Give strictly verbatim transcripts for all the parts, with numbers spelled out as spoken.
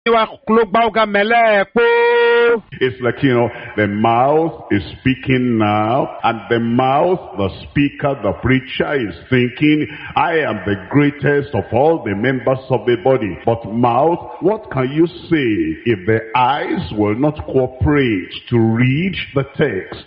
It's like, you know, the mouth is speaking now, and the mouth, the speaker, the preacher is thinking, I am the greatest of all the members of the body. But mouth, what can you say if the eyes will not cooperate to read the text?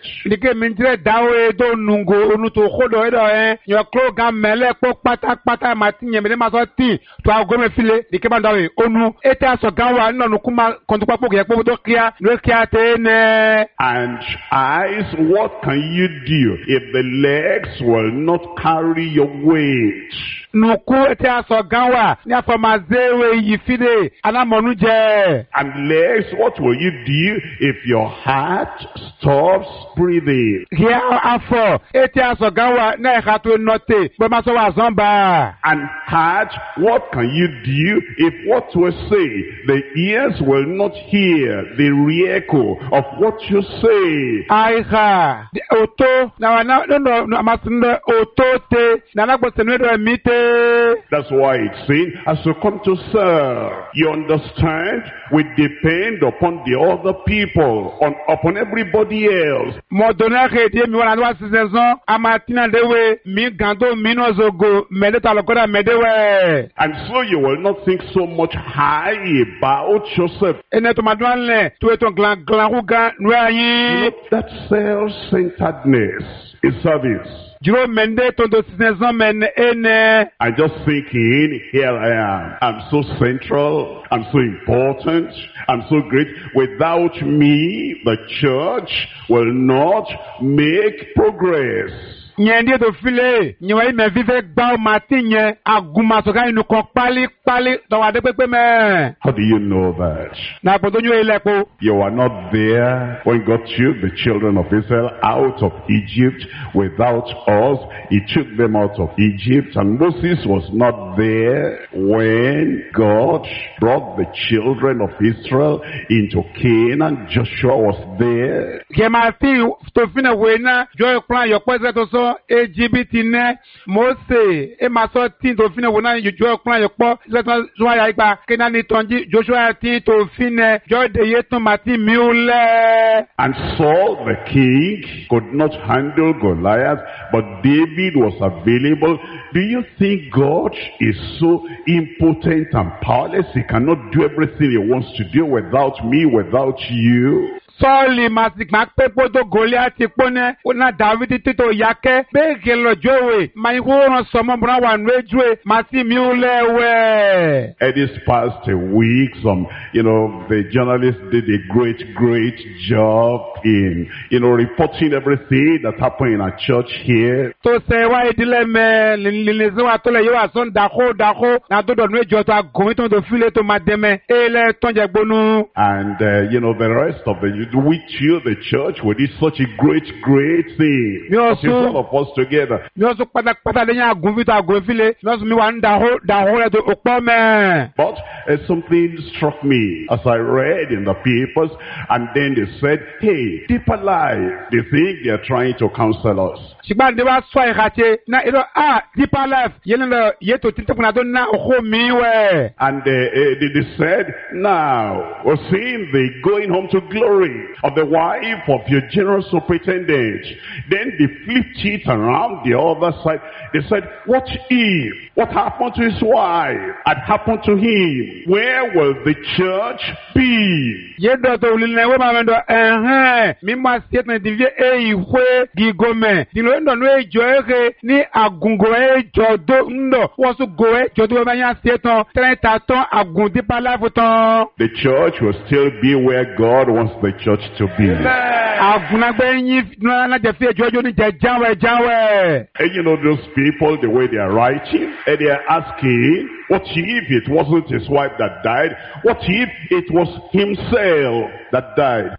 And eyes, what can you do if the legs will not carry your weight? And legs, what will you do if your heart stops breathing? And heart, what can you do if what we say, the ears will not hear the re-echo of what you say? That's why it's saying, as you come to serve, you understand, we depend upon the other people, on upon everybody else. And so you will not think so much high about yourself. You know, that self-centeredness is service. I'm just thinking, here I am. I'm so central. I'm so important. I'm so great. Without me, the church will not make progress. How do you know that? You are not there when God took the children of Israel out of Egypt without us. He took them out of Egypt, and Moses was not there when God brought the children of Israel into Canaan. Joshua was there. Egyptine Mose Emaso tin to fine wona yojo plan yopo Joshua ya igba Kenani tonji Joshua tin to fine Jode yeton mati miule. And Saul the king could not handle Goliath, but David was available. Do you think God is so impotent and powerless? He cannot do everything he wants to do without me, without you? Sọ́ọ̀lì màsìgbà pé gbódò Gòlíátì pọ́nẹ́ ọ̀nà Dàvídì títò yàkẹ́ bẹ́ẹ̀gẹ̀ lọ́jọ́wé màá ìhóòrán sọmọ́bùnà wà nùwẹ́jọ́wé màsí miúlẹ̀wẹ̀. And this past week, some, you know, the journalists did a great, great job in, you know, reporting everything that happened in our church here. Tó ṣe wá ìdílé mẹ́ lìlìlìsíwá tó lè yóò wá sọ́n dàkó dàkó nàdọ́dọ̀ nùwẹ́jọ́ tó àgùnmí tó ń tó fílẹ̀ tó máa dẹ́mẹ́ ẹ̀ẹ́lẹ́ tó ń jẹ gbónú. And, uh, you know, the rest of the we cheer the church, we did such a great, great thing. We also all of us together. We also But uh, something struck me as I read in the papers, and then they said, hey, Deeper Life, they think they are trying to counsel us. And uh, they, they said, now, we're seeing the going home to glory of the wife of your general superintendent. Then they flipped it around the other side. They said, what if, what happened to his wife had happened to him? Where will the church be? The church will still be where God wants the church to be. And you know those people, the way they are writing, and they are asking, what if it wasn't his wife that died? What if it was himself that died?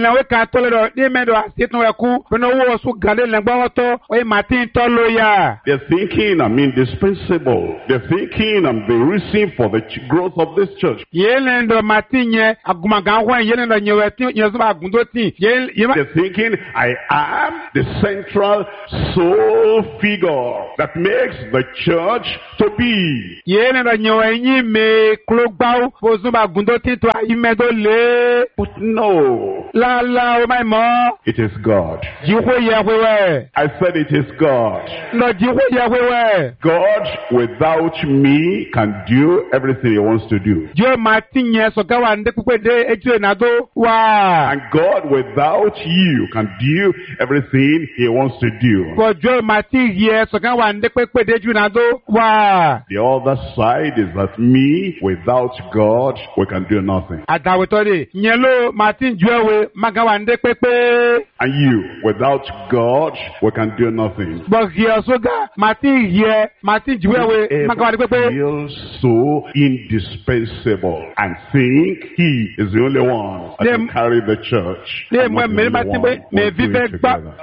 They're thinking I'm indispensable. They're thinking I'm the reason for the growth of this church. They're thinking I am the central soul figure that makes the church to be. And Nada nyo enyi me klogbao bozumba gundo tito ayimedo le. But no, La la o my mo. it is God. Jiwo Yahweh. I said it is God. No jiwo Yahweh. God without me can do everything he wants to do. Jo matinye sokawa nde kupede etu nado wa. And God without you can do everything he wants to do. Ko jo matinye sokawa nde kupede etu nado wa. The other side is that me without God we can do nothing. Adawetode nyelo matin juewe magawa nde pepe. And you without God we can do nothing. But here soga matin here matin juewe magawa nde pepe. Feel so indispensable and think he is the only one that can carry the church. Yeah, and not me- the me- only me- one me- me- who's doing me- it together.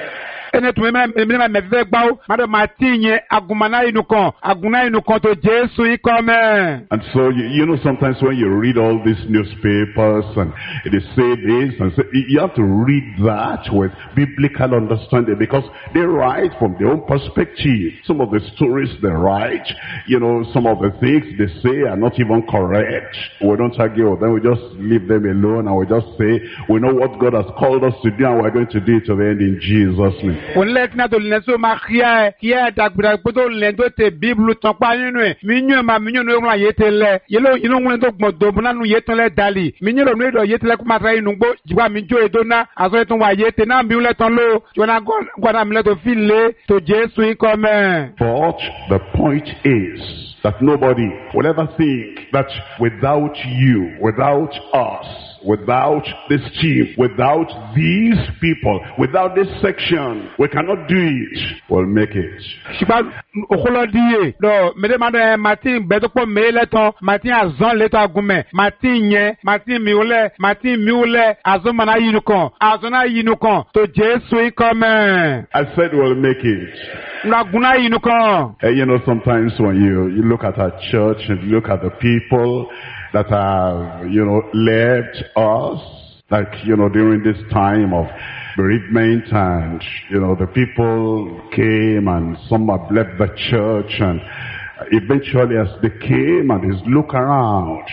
Ene tume me me me me vive gbao mado matinye agumana inukan aguna inukan to Jesu ikome. And so, you, you know, sometimes when you read all these newspapers and they say this and say, you have to read that with biblical understanding because they write from their own perspective. Some of the stories they write, you know, some of the things they say are not even correct. We don't argue with them. We just leave them alone and we just say, we know what God has called us to do and we're going to do it to the end in Jesus' name. Onlet na to leso ma khia kia dagbra poto lendo te bible ton pa ninu e minyu ma minyu no ma yetele yelo inu ngwe to gbodo buna nu yetele dali minyu lo no yetele ku matra inu gbo jigba mi jo edona aso tun wa yete na mi le ton lo jona gwada mi le to file to Jesu ikome. But the point is that nobody will ever think that without you, without us, without this team, without these people, without this section, we cannot do it. We'll make it. Shiba okolodiye do mede made Martin bedopo mele ton Martin azon leto agume Martin ye Martin miule Martin miule azon na yinukan azona yinukan to Jesu ikome. I said we'll make it. Na guna yinukan. Uh, you know, sometimes when you, you look at our church and look at the people that have, you know, left us, like, you know, during this time of bereavement and, you know, the people came and some have left the church and eventually as they came and just look around.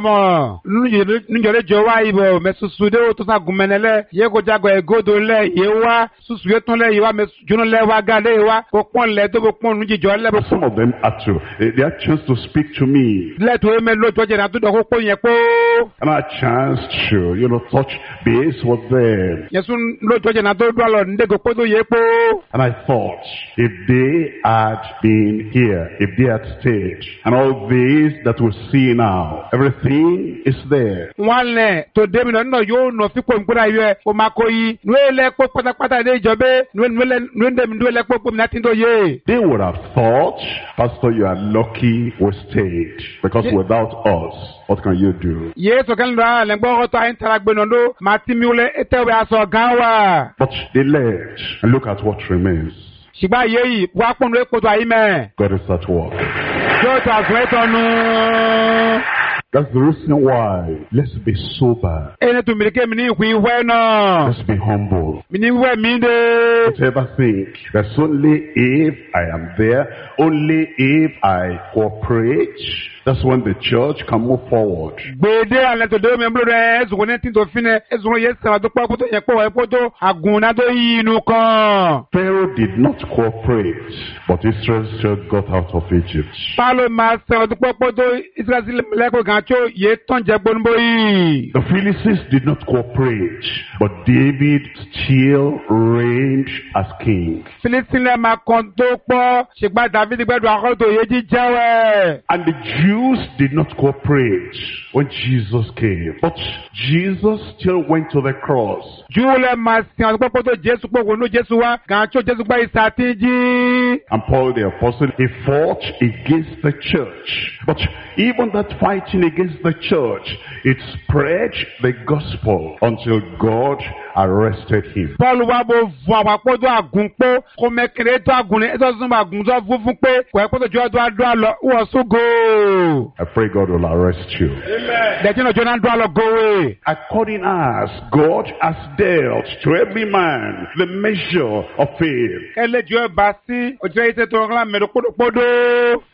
Amo nujore jowa ibo mesusude o to sa gumenele ye ko jago egodo le ye wa susuye tun le ye wa mesujuno le wa ga le wa ko pon le to bo pon nuji jo le bo. Some of them had to, they, they had chance to speak to me. Le to me lo to je na to do ko pon yen po. And I had chance to, you know, touch base with them. Yesun lo to je na to do lo nde go po to ye po. And I thought, if they had been here, if they had stayed, and all this that we see now, everything is there. One le to de mi no yo no fi po nkura ye o makoyi nu ele po patapata de jobe nu nu le nu de mi nu ele po po mi na tin do ye. They would have thought, Pastor, you are lucky we stayed, because Yeah. without us, what can you do? Ye to kan ra le gbo to ayin tara gbe no do Martin miule etewe aso gan wa. But they left, and look at what remains. Shiba yeyi wa pon re poto ayi me. God is at work. Yo ta gweto nu. That's the reason why. Let's be sober. Ene tu mi ke mi ni hu we no. Let's be humble. Mi ni we mi de. Don't ever think that's only if I am there, only if I cooperate, that's when the church can move forward. Gbede ale to de mi mblo re ezu ne tin to fine ezu ye sa do pa poto ye po e poto agunna do yinu kan. Pharaoh did not cooperate, but Israel still got out of Egypt. Palo ma se do pa poto Israel le ko gan cho ye ton je gbonbo yi. The Philistines did not cooperate, but David still reigned as king. Philistine le ma kon to po sigba David gbedo akon to ye ji jawe. And the Jews did not cooperate when Jesus came. But Jesus still went to the cross. Jule ma se do pa poto Jesu po wo no Jesu wa gan cho Jesu gba isatinji. And Paul the apostle, he fought against the church. But even that fighting against the church, it spread the gospel until God arrested him. Paul wa bo vo apapo do agunpo ko mekere to agun e to sun agun so funfun pe ko e poto jo do ado alo wo so go. I pray God will arrest you. Amen. The chino Jonah do alo go we. According as God has dealt to every man the measure of faith. Ele jo ba si o je ite to ran me do podo podo.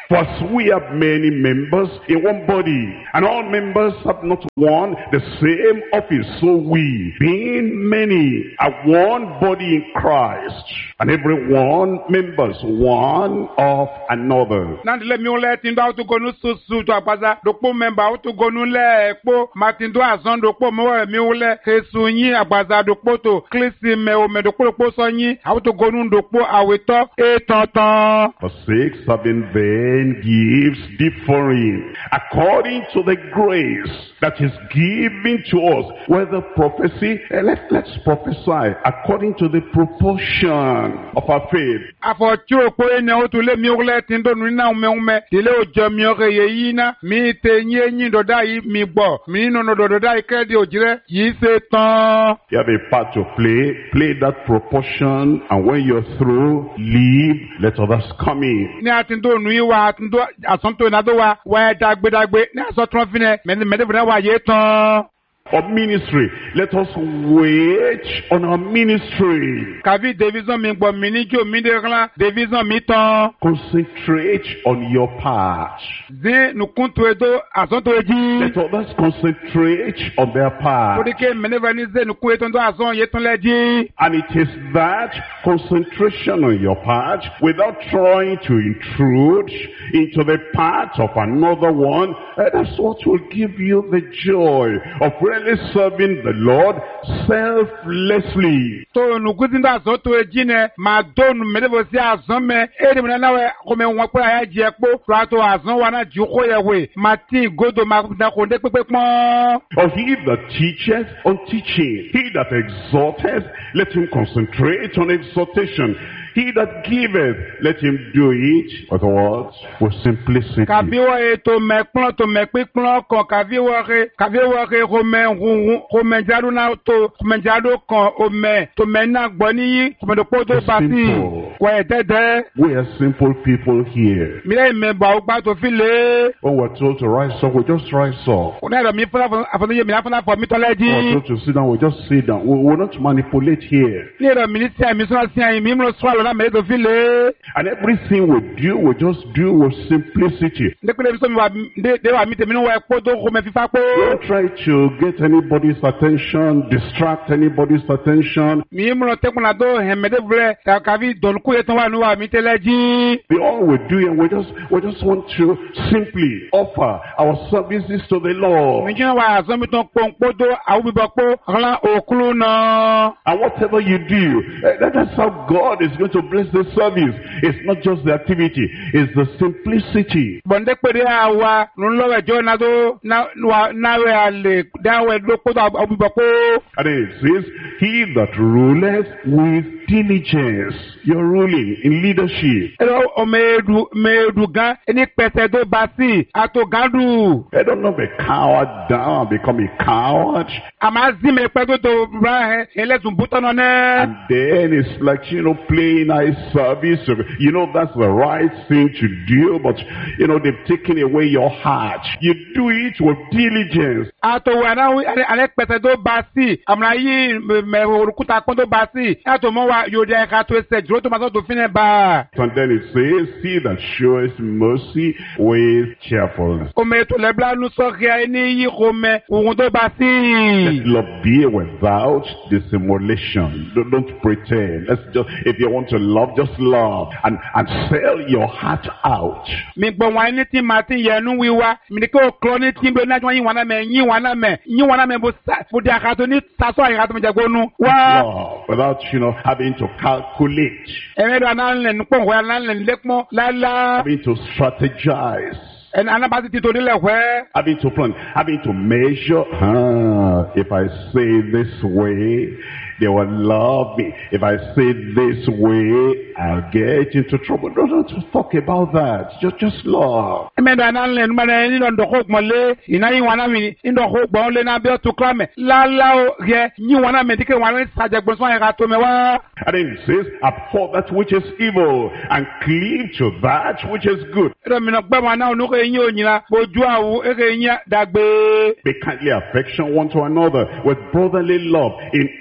For as we have many members in one body, and all members have not one the same office, so we, being many, are one body in Christ, and every one members one of another. Nandile mi ole tindo auto gonu susu to apaza dokpo member auto gonu le po matindo azon dokpo mo mi ole kesu yin apaza dokpo to klisi me o me dokpo dokpo so yin auto gonu dokpo aweto e tonton. For six having then gifts differing according to the grace that is given to us, whether prophecy, eh, let, let's prophesy according to the proportion of our faith. Afo chiro po ene auto le mi ole tindo nu na me me dile o je mi ore ye yina mi te yin yin do dai mi gbo mi no no do dai kredi ojire yi se tan. You have a part to play, play that proportion, and when you're through, leave, let others come in. Ni atindo nu iwa atindo asonto na do wa wa dagbe dagbe ni aso tron fine me me de wa ye tan. Of ministry, let us wait on our ministry. Kavi division mi gbo mi ni jo mi de ran division mi tan. Concentrate on your part. Zi nukun to edo asonto eji. Let others concentrate on their part. Odike me never ni ze nukun eto ndo ason ye ton leji. And it is that concentration on your part, without trying to intrude into the part of another one, uh, that's what will give you the joy of really serving the Lord selflessly. To nukun ndo asonto eji ne ma do nu me never si ason me e de me na we ko me won pe aya je po to ason wa na ju ko ye we mati godo ma da ko de pepe pon. Or he that teacheth on teaching, he that exhorteth, let him concentrate on exhortation. He that giveth, let him do it with what? With simplicity. Kabiwa e to me plan to me pe plan kon kabiwa re kabiwa re ko me ko me jadu na to me jadu kon o me to me na gbo ni yi ko me do po to ba si ko e dede. We are simple people here. Mi le me ba o gba to fi le. When we're told to rise up, we just rise up. O na do mi funa afonu ye mi na funa for mi to leji. When we're told to sit down, we just sit down. We will not manipulate here. Ni do minister mi so si an mi mo so na me do fi le. And everything we do, we just do with simplicity. De pe le so mi wa de de wa mi te mi no wa po do ko me fi fa po. Don't try to get anybody's attention, distract anybody's attention. Mi mo te kun la do he me de bre ka ka vi don ku ye ton wa nu wa mi te leji. The all we do, and we just we just want to simply offer our services to the Lord. Mi jẹ́ wa aso mi ton pon po do awu bi bo po ran okulu na. And whatever you do, eh, that- that's how God is going to bless the service. It's not just the activity, it's the simplicity. Bonde pere awa nun lo we jo na do na wa na we ale da we do po do awu bi bo po. And then it says, he that ruleth with diligence. You're ruling in leadership. Ero o medu medu gan eni pese do basi ato gadu. I don't know, be coward down and become a coward. Amazi me pe do do bra he ele tun buto no ne. And then it's like, you know, playing eye service. You know, that's the right thing to do, but, you know, they've taken away your heart. You do it with diligence. Ato wa na ale pese do basi amra yi me orukuta kon do basi ato mo wa yo de ka to se juro to ma to fine ba. And then it says, he that showeth mercy with cheerfulness. O me to le bla nu so ria ni yi ko me ohun to Let basi. love be without dissimulation. Don't, don't pretend. Let's just, if you want to love, just love. And, and sell your heart out. Mi gbo wa ni ti ma ti ye nu wiwa mi ko klo ni ti be na yin wa na me yin wa na me yin wa na me bo sa bo dia ka to ni sa so ira to me jagonu wa. Love, without, you know, having to calculate, Eme do na le nu pon wa na le lekmo la la. having to strategize, En anabati ti to ni le hwe. having to plan, having to measure. Ah, if I say this way, they will love me. If I say this way, I'll get into trouble. Don't, don't talk about that. Just, just love. Eme do na le nu ma ni do ko mo le ina yin wa na mi ni do ko gbon le na bi o to klame la la o ye yin wa na me dike wa ni sa jagbon so ira to me wa. And then it says, abhor that which is evil and cleave to that which is good. Ero mi no gbe wa na onu ko yin o nyina boju awu e ke yin dagbe. Be kindly affection one to another with brotherly love, in honor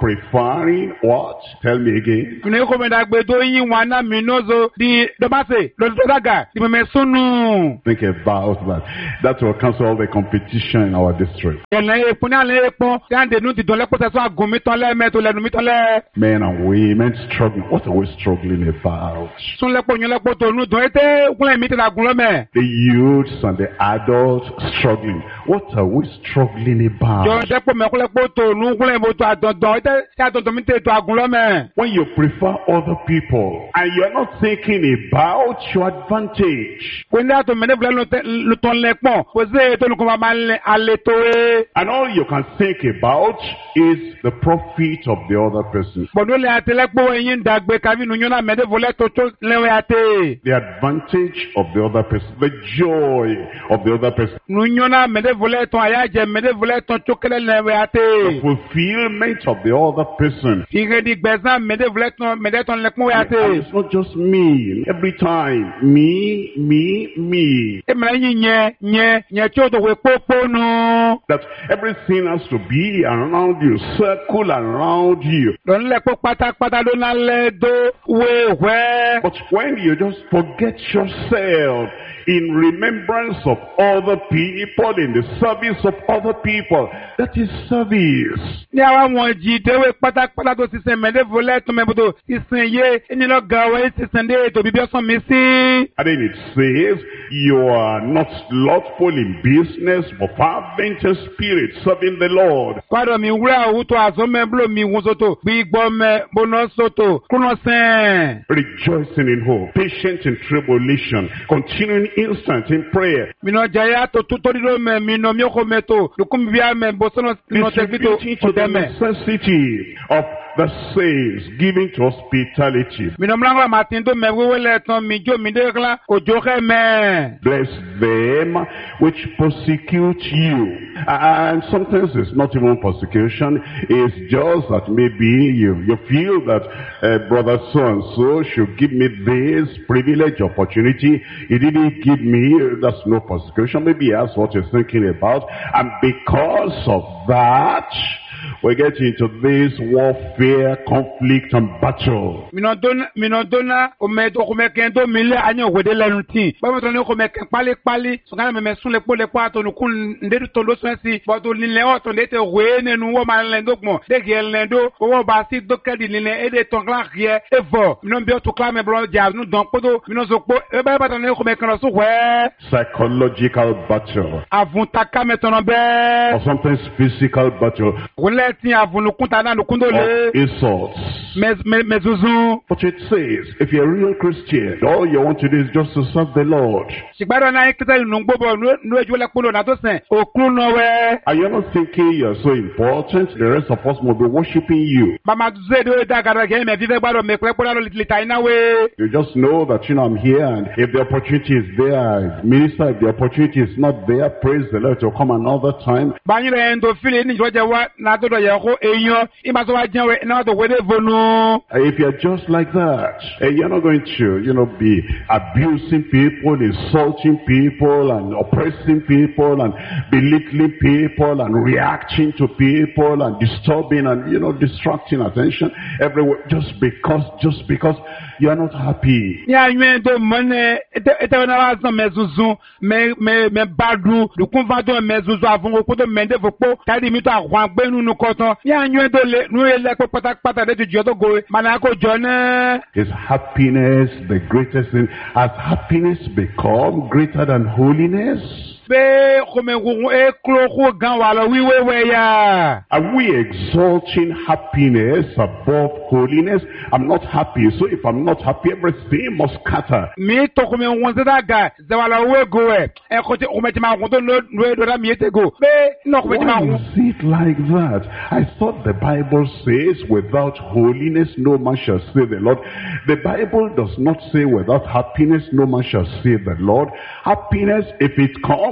preferring what? Tell me again. Mine ko me dagbe to yin wana minozo di domase lo to daga di me sunu. Think about that. That will cancel all the competition in our district. Ele epun ale epon yande nu ti don lepo se so agun mi ton le me to lenu mi ton le. Men and women struggling. What are we struggling about? Sun lepo yun lepo to nu don ete kun mi te agun lo me. The youths and the adults struggling. What are we struggling about? Jo lepo me kun lepo to nu kun mo to adondon ete se adondon mi te to agun lo me. When you prefer other people and you are not thinking about your advantage. When that me ne vle lo ton le pon, o se to nu ko ma ale to e. And all you can think about is the profit of the other person. But no le atele po yin dagbe kabi nu yona me de vole to to lewe ate. The advantage of the other person, the joy of the other person. Nu yona me de vole to ayaje me de vole to chokele lewe ate. The fulfillment of the other person. Ire di gbezan me de vole to me de ton le pon ate. And it's not just me. Every time, me, me, me. E me yin nye nye nye cho to we popo nu. That everything has to be around you, circle around you. Don le po pata pata do na le do we we. But when you just forget yourself in remembrance of other people, in the service of other people, that is service. Ni awa won ji de we pata pata do si se me de vole to me bodo si sen ye eni lo ga we si sen de to bibi osan mi si. And then it says, you are not slothful in business, but fervent in spirit, serving the Lord. Kwado mi wura wu to aso me blo mi wun soto, bi gbo me bono soto, kuno sen. Rejoicing in hope, patient in tribulation, continuing instant in prayer. Mi no jaya to to to do me mi no mi ko me to, dukum bia me bo sono no te vito To the necessity of the saints, giving to hospitality. Mi no mlango matin do me wewe le ton mi jo mi de kla o jo ke me. Bless them which persecute you. And sometimes it's not even persecution. It's just that maybe you, you feel that uh, brother so-and-so should give me this privilege, opportunity. He didn't give me. That's no persecution. Maybe that's what you're thinking about. And because of that, we get into this warfare, conflict, and battle. Mi no dona, mi no dona, o me do ko me ken do mi le anyo wede lenu tin. Ba mo to ni ko me ken pali pali, so kan me me sun le po le po ato nu kun ndedu to lo so si, bo to ni le o to de te we ne nu wo ma le ndo mo. De ge le ndo, o wo ba si do ke di ni le e de ton kla rie, e vo. Mi no bi o to kla me bro ja nu don po do, mi no so po, e ba ba to ni ko me ken so we. Psychological battle. Avun taka me to no be. Or sometimes physical battle. Ti avunu kunta na nukundo le insults. Mes mezuzu. But it says, if you're a real Christian, all you want to do is just to serve the Lord. Sigbaro na ikita nu gbobo nu eju le polo na to sen okun no we. And you're not thinking you're so important, the rest of us will be worshiping you. Mama ze do da gara ge me vive gbaro me pe polo lo lita ina we. You just know that, you know, I'm here, and if the opportunity is there, minister, if the opportunity is not there, praise the Lord, to come another time. Ba yin le ndo fili ni joje wa na to If you're just like that, and you're not going to, you know, be abusing people, insulting people, and oppressing people, and belittling people, and reacting to people, and disturbing, and, you know, distracting attention everywhere, just because, just because you are not happy. Yeah, you do money. It was not mezuzu, me me me badu. Du kunvado mezuzu avon ko do mende vopo. Tadi mi to akwan gbenu nu koton. Yeah, you do le nu ele ko patak patak de jo to go. Manako jona. Is happiness the greatest thing? Has happiness become greater than holiness? Are we exalting happiness above holiness? I'm not happy, so if I'm not happy, everything must scatter. Why is it like that? I thought the Bible says, without holiness, no man shall see the Lord. The Bible does not say, without happiness, no man shall see the Lord. Happiness, if it comes,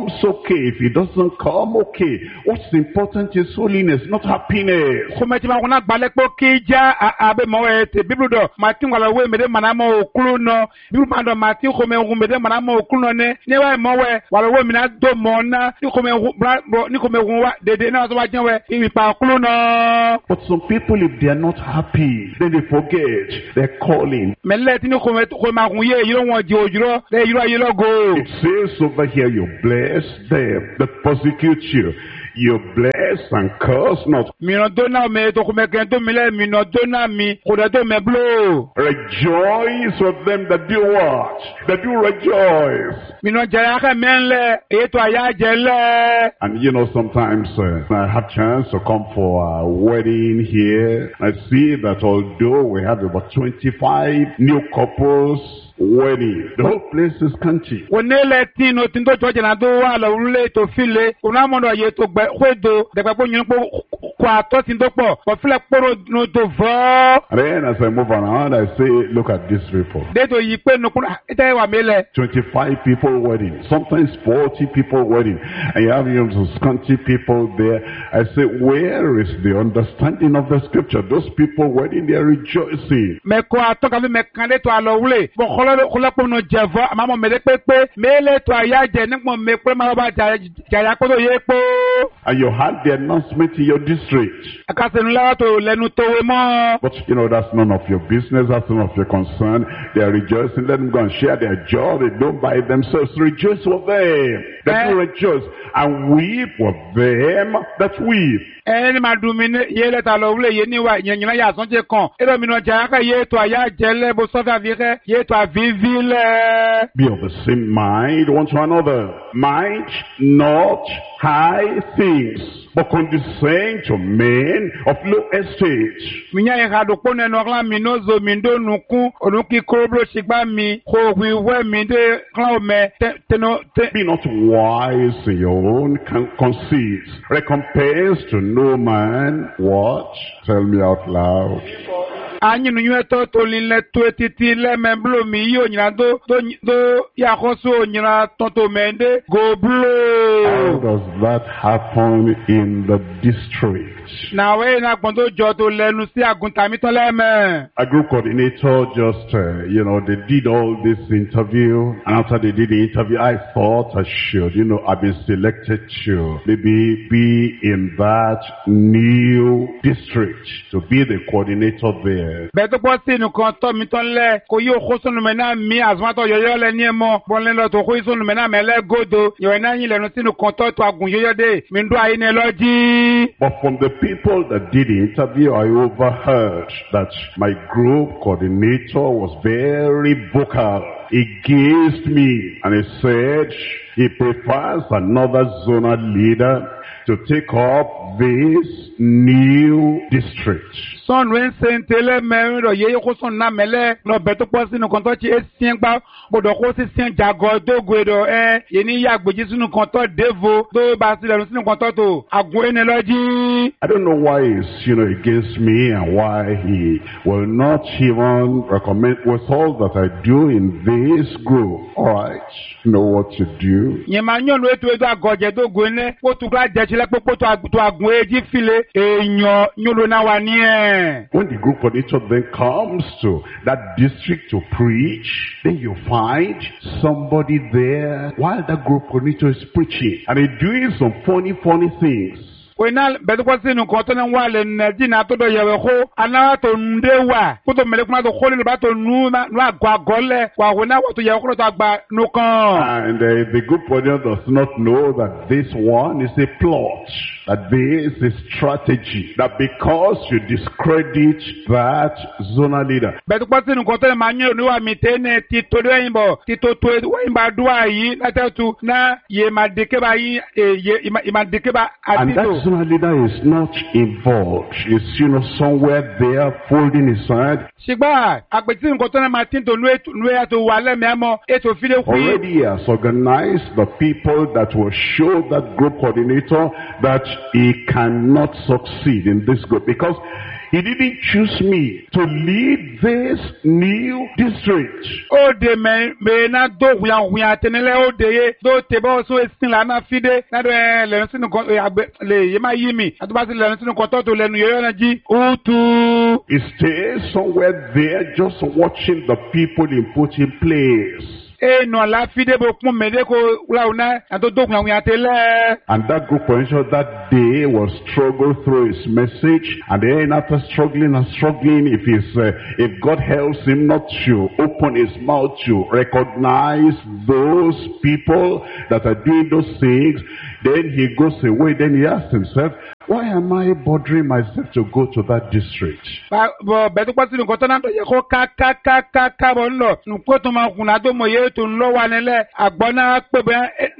comes, okay. If he doesn't come, okay. What's important is holiness, not happiness. Kometi ma kuna gbale po kija abe mo ete Bible do mati ngala we mede manamo okulu no Bible ma do mati kome ngu mede manamo okulu ne ne wa mo we wala we mina do mo na ni kome ni kome ngu wa dede na so wa jen we ibi pa okulu no. But some people, if they are not happy, then they forget they're calling. Mele ti ni kome kome ma ngu ye you don't want you juro they you you go. It says over here, you bless them that persecute you. You bless and curse not. Minodona me to kome kento mile minodona mi kudato me blow. Rejoice with them that do what? That do rejoice. Minojayaka menle eto ayajele. And you know, sometimes uh, I have chance to come for a wedding here. I see that although we have about twenty-five new couples wedding, the whole place is country. Onele tino tindo choje na do wa la ule to file. Unamondo ye to gbe kwedo de gbe po nyun po kwa to tindo po. Po file poro no to vo. And then as I move around, I say, look at this people. De to yi pe no kuna ite wa mele. twenty-five people wedding, sometimes forty people wedding, and you have you know, some country people there. I say, where is the understanding of the scripture? Those people wedding, they are rejoicing. Me kwa to ka me kande to alo ule. Bo kholo po no jevo amamo me de pepe mele to ayaje nigmo me pe ma ba jaya ko to ye po. And you had the announcement in your district. Akase nla to lenu to we mo. But you know, that's none of your business, that's none of your concern. They are rejoicing. Let them go and share their joy. They don't buy themselves. Rejoice with them that you rejoice, and weep with them that weep. Any madumine yele talowle yeni wa nyanyina ya sonje kon. Ero mino jaka ye to aya jele bo sofa vire ye to avivile. Be of the same mind one to another. Mind not high things, but condescend to men of low estate. Minya ye hado pone no la minozo mindo nuku onuki koblo shigba mi ko wiwe mi de kla me teno. Be not wise in your own conceits. Recompense to no man. What? Tell me out loud. Anyi nu to to lile to titi le memblo mi yo nyina do do do ya koso nyina tonto mende go blow. How does that happen in the district? Na we na gbondo jo to lenu si agunta mi to leme. A group coordinator just uh, you know, they did all this interview, and after they did the interview, I thought I should, you know, I've been selected to maybe be in that new district to be the coordinator there. Beto po si nu kon to mi ton le ko yo khoso nu mena mi azma to yoyo le ni mo bon le lo to ko iso nu mena mele godo yo na yin le nu si nu kon to to agun yoyo de mi ndo ayi ne loji. But from the people that did the interview, I overheard that my group coordinator was very vocal against me, and he said he prefers another zonal leader to take up this new district. Son wen sentele me ro ye ko son na mele no beto po sinu kon to chi esien gba bodo ko si sien jago do gwedo eh ye ni ya gbeji sinu kon to devo do ba si le sinu kon to to agun ene loji. I don't know why he's, you know, against me, and why he will not even recommend with all that I do in this group. All right, you know what to do. Ye ma nyon we to do agoje do gwene ko tu gba je chile popo to to agun eji file eyan nyolo na wa ni e. When the group coordinator then comes to that district to preach, then you find somebody there while that group coordinator is preaching, and he's doing some funny, funny things. Wenal beto kwa sinu kwa tona wale nji na todo yewe ho ana to ndewa kuto mele kuma to khole le ba to nu na wa gwa gole kwa wona wa to yewe ko to agba no kan. And uh, the group coordinator does not know that this one is a plot, that this is strategy, that because you discredit that zonal leader. Beto kwa sinu kwa tona manyo ni wa mitene ti to do yimbo ti to to wa yimba duwa yi na tetu na ye madike ba yi ye imadike ba atito. Zonal leader is not involved. He's, you know, somewhere there folding his hand. Already he has organized the people that will show that group coordinator that he cannot succeed in this group, because He didn't choose me to lead this new district. O de me me na do huya huya tenele o de ye do tebo so esin la na fide na do le sinu ko le ye ma yimi atuba si le sinu ko to to lenu yo na ji o tu. He stays somewhere there just watching the people he put in place. E no la fide bo kun me de ko la una ato do huya huya tele. And that group of angels that day was struggle through his message, and then after struggling and struggling, if he's, uh, if God helps him not to open his mouth to recognize those people that are doing those things, then he goes away. Then he asks himself, why am I bothering myself to go to that district? Ba bo be to pasi nko to na to ye ko ka ka ka ka ka bo nlo nko to ma kun na do mo ye to nlo wa nele agbona pe be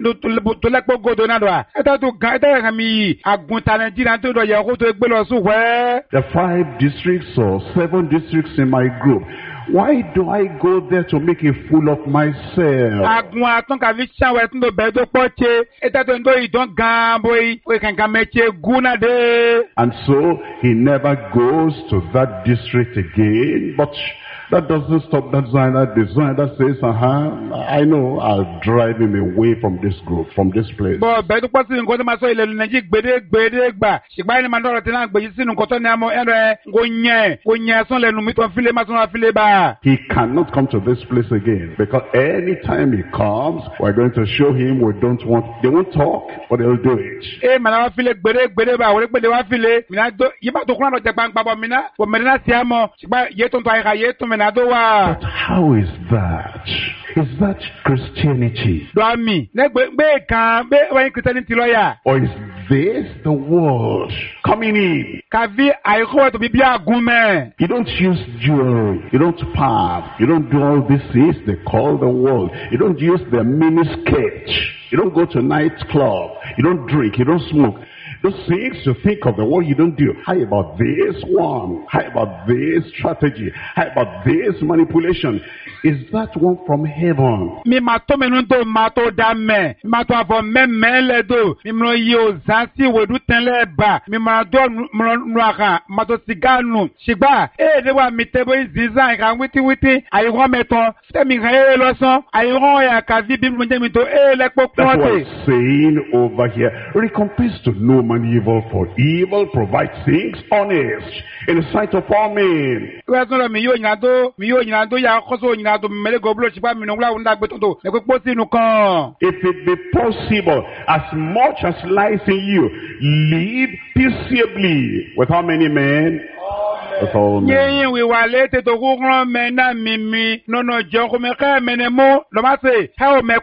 to le po godo na do a eta to ga eta ga mi agunta Nigeria to do ye ko to gbe lo su we. The five districts or seven districts in my group. Why do I go there to make a fool of myself? Agun aton ka vi chan we tun do be to poche eta to ndo I don gan boy we kan kan meche guna de. And so he never goes to that district again. But that doesn't stop that designer. The designer says, uh-huh, I know, I'll drive him away from this group, from this place. But be to pasi nko to ma so ile Nigeria gbede gbede gba sigba ni ma do te na gbe sinu nko to ni amo ere go nye go nye son lenu mi to file ma son file ba. He cannot come to this place again, because anytime he comes, we're going to show him we don't want, they won't talk, but they'll do it. Eh, man, I feel gbede gbede ba, we gbede wa file, mi na do, yi ba to kuna do te pa pa mi na, wo me na si amo, sigba ye to to ai ye to me na do wa. But how is that? Is that Christianity? Do ami, ne gbe gbe kan, be wa Christianity lawyer. Or is this the world coming in? Ka vi ai ko to biblia agun. You don't use jewelry, you don't palm, you don't do all these things they call the world. You don't use the miniskirt, you don't go to nightclub, you don't drink, you don't smoke. Those things you think of the world you don't do. How about this one? How about this strategy? How about this manipulation? Is that one from heaven? Mi ma to me nundo ma to da me. Ma to avo me me le do. Mi mo yo zansi we du ten le ba. Mi ma do no aka. Ma to siganu. Sigba. E de wa mi te bo izizan ka witi witi. Ayi ro meton. Te mi re lo son. Ayi ro ya ka vi bi mo je mi to e le po That's what pote. I'm saying over here. Recompense to no man evil for evil. Provide things honest in the sight of all men. We so mi yo nya do. Mi yo nya do ya ko so nya do mele go blo sigba mi no wla unda gbe to to. Le po sinu kan. If it be possible, as much as lies in you, live peaceably with how many men? With all men. Yin we wa le te to ko ran me na mi mi. No no jo ko me ka me ne mo. Lo ma se. Ha o me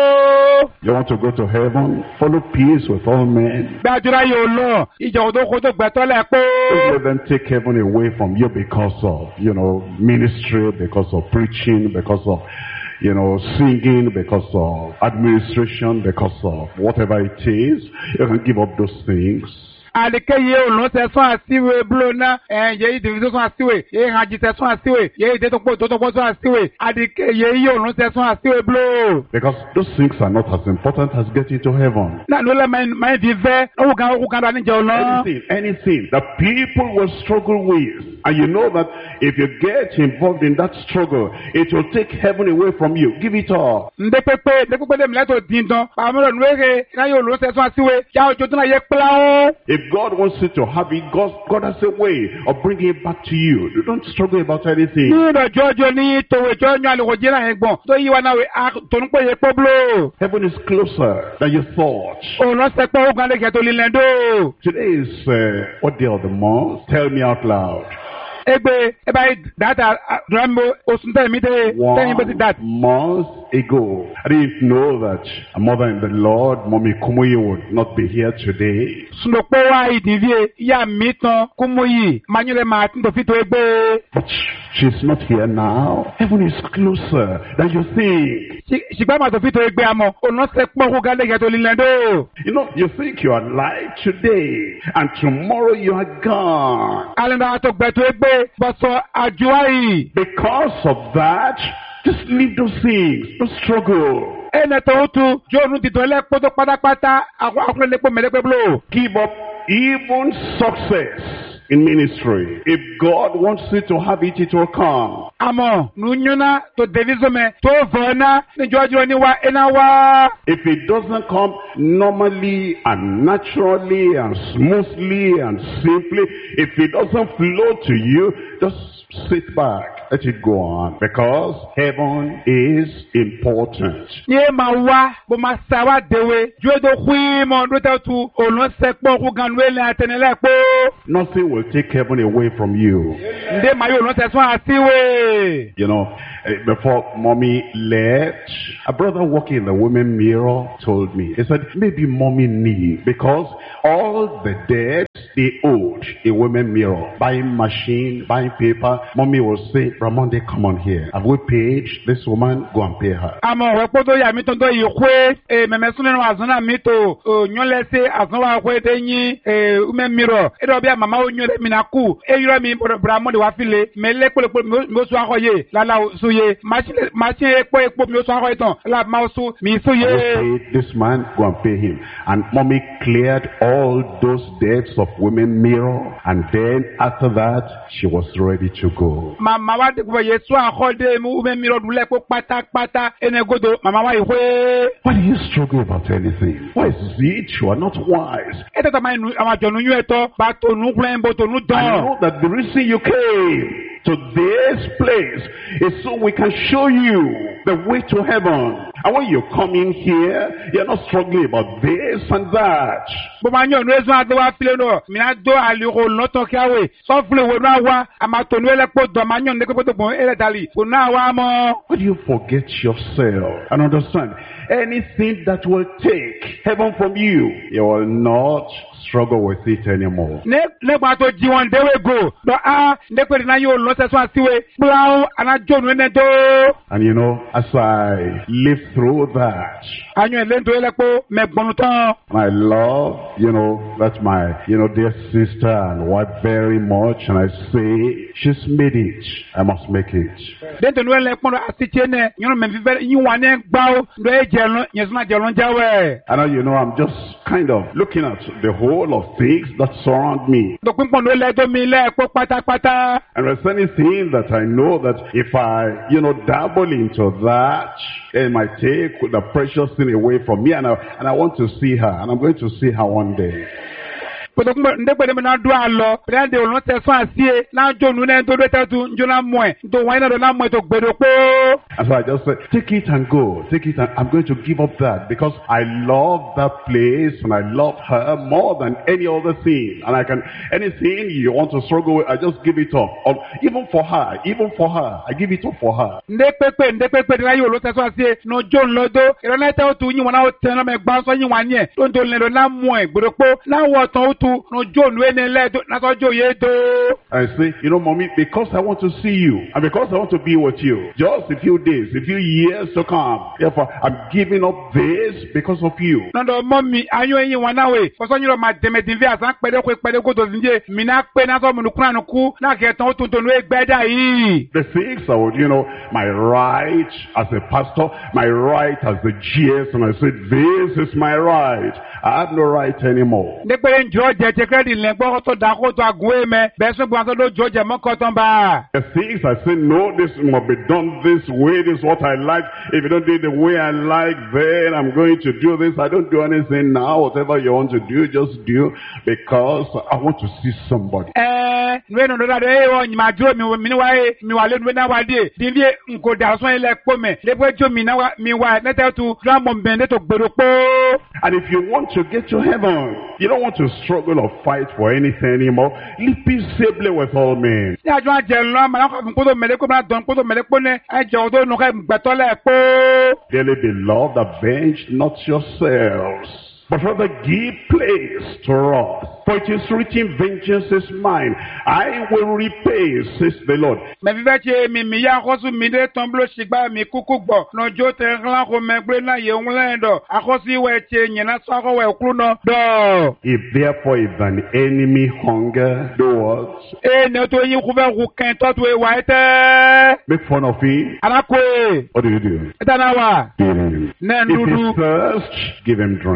popo. You want to go to heaven? Follow peace with all men. Gbàdúrà yóò lọ. Ìjọ tó kó tó gbẹ̀tọ́ lẹ̀ pé. Don't let them take heaven away from you because of, you know, ministry, because of preaching, because of, you know, singing, because of administration, because of whatever it is. You can give up those things. Àdìkẹ́ yìí ò lọ sẹ́sán àsíwè búlò náà. Ẹ̀ yẹ ìdìbò tó sán àsíwè. Yẹ ìhàjì sẹ́sán àsíwè. Yẹ ìdè tó pọ̀ tó tó pọ̀ sán àsíwè. Àdìkẹ́ yìí ò lọ sẹ́sán àsíwè búlò. Because those things are not as important as getting to heaven. Náà ló lẹ́ máa ń di fẹ́. Owó kan owó kan lọ níjẹ́ ò lọ. Anything, anything that people will struggle with. And you know that if you get involved in that struggle, it will take heaven away from you. Give it up. Ndé pépé, ndé pépé lèmi lẹ́tọ̀ dín dán. Pàmò lọ nuwége, náà yóò lọ sẹ́sán àsíwè. Yà òjò tó náà yẹ pílà ó. If God wants you to have it, God, God has a way of bringing it back to you. You don't struggle about anything. Ní ìdọ̀jọ́ ọjọ́ ní tòwé jọ́ yan àlùkò jẹ́ náà yẹn gbọ̀n. Tó yí wa náà wẹ̀ tó ń pè yẹ pọ́ búlò. Heaven is closer than you thought. Òun lọ sẹ́pọ̀ ogun alẹ́ kẹ́tọ́ lílẹ̀ dó. Today is uh, what day of the month? Tell me out loud. Egbe, eba data rambo osunte mi de ten beti dat. One month ago, I didn't know that a mother in the Lord, Mommy Kumuyi, would not be here today. Sunokpo wa idivie ya mi tan Kumuyi manyule ma tin to fi to egbe. But she's not here now. Heaven is closer than you think. Sigba ma to fi to egbe amo, ono se po ko gale ke to lilendo. You know, you think you are alive today, and tomorrow you are gone. Alenda to gbe to egbe, but so ajuai. Because of that, just leave those things. Don't struggle. Ene to tu jonu ti to le po to pátápátá akwa akwa le po mele pe blo. Give up even success in ministry. If God wants you to have it, it will come. Amo, nunyuna to devisome to vona ni jojo ni wa enawa. If it doesn't come normally and naturally and smoothly and simply, if it doesn't flow to you, just sit back, let it go on, because heaven is important. Ye mawa bo masawa dewe jodo hui mo rota tu olon sekpo ku ganwele atenele po. Nothing will take heaven away from you. Nde mayo olon teso asiwe. You know, before mommy left, a brother working in the women mirror told me, he said, maybe mommy knew, because all the debts they owed a women mirror, buying machine, buying paper, mommy will say, Ramonde, come on here. Have we paid this woman? Go and pay her. Amo wepodo ya mitondo yikwe e memesune no azona mito nyolese azona kwe denyi e women mirror. Edo bia mama onyole minaku e yuro mi Ramonde wa file mele kole mo so akoye la la suye machine machine ekpo ekpo mi so akoye ton la ma so mi suye. This man, go and pay him. And mommy cleared all those debts of women mirror, and then after that she was ready to go. Mama wa de ko Yesu akode mu women mirror dule ko pata pata enegodo mama wa ihwe. Why do you struggle about anything? Why is it you are not wise? Eto ta mai nu amajonu yu eto ba to nu klen bo to nu don. I know that the reason you came to this place is so we can show you the way to heaven. And when you come in here, you're not struggling about this and that. Bo ma nyo nu ezo ado wa file no mi na do ali ro no to kiawe so file we na wa amato nu ele po do ma nyo ne ko to bon ele dali o na wa mo. Why do you forget yourself and understand anything that will take heaven from you, you will not struggle with it anymore. Ne ne ba to ji won dewe go do a ne pe na yo lo se so asiwe blau ana jonu ne do. And you know, as I live through that, anyo ele do ele po me gbonu tan. I love, you know, that's my, you know, dear sister and wife very much, and I say, she's made it, I must make it. Den to no ele pon asiche ne you know me vive yin wa ne gba o do e je lo yen so na je lo jawe. And you know, I'm just kind of looking at the whole of things that surround me. Do pin pon no ele do mi le po pata pata. And there's anything that I know that if I, you know, dabble into that, it might take the precious thing away from me, and I, and I want to see her, and I'm going to see her one day. But ndekwe me na do alo brande olon te so asie na jonu ne do do tu njona moe do wa na do na moe to gbedo po. And so I just said, take it and go, take it, and I'm going to give up that because I love that place and I love her more than any other thing. And I can, anything you want to struggle with, I just give it up. Or even for her, even for her, I give it up for her. Ndepepe ndepepe na yo lo te so asie no jon lodo iro na te o tu yin wona o te na me gba so yin wa nie to do le do na moe gbedo po na wo ton o tu no John when na so jo ye do. I say, you know, mommy, because I want to see you and because I want to be with you, just a few days, a few years to come. Therefore, I'm giving up this because of you. No, no, mommy, ayo yin wa na we. Because you know my demedin vi asan pede ko pede ko to zinje. Mi na pe na so mu nukuna nuku na ke ton to to no egbeda yi. The things I would, you know, my right as a pastor, my right as the G S, and I said, this is my right. I have no right anymore. The things I say, no, this must be done this way, this is what I like. If you don't do it the way I like, then I'm going to do this. I don't do anything now. Whatever you want to do, just do, because I want to see somebody. Eh, no, no, no, no, no, my job, me, me, why, me, why, me, now, I did. Did you go down so like me? They were to me now, me, why, let her to drum on Bennett to Berupo. And if you want to get to heaven, you don't want to struggle or fight for anything anymore. Live peaceably with all men. Dearly beloved, avenge not yourselves, but rather give place to wrath. For it is written, vengeance is mine, I will repay, says the Lord. If therefore if an enemy hunger, do what? Make fun of him. What do you do? Feed him. If he thirst, give him drink.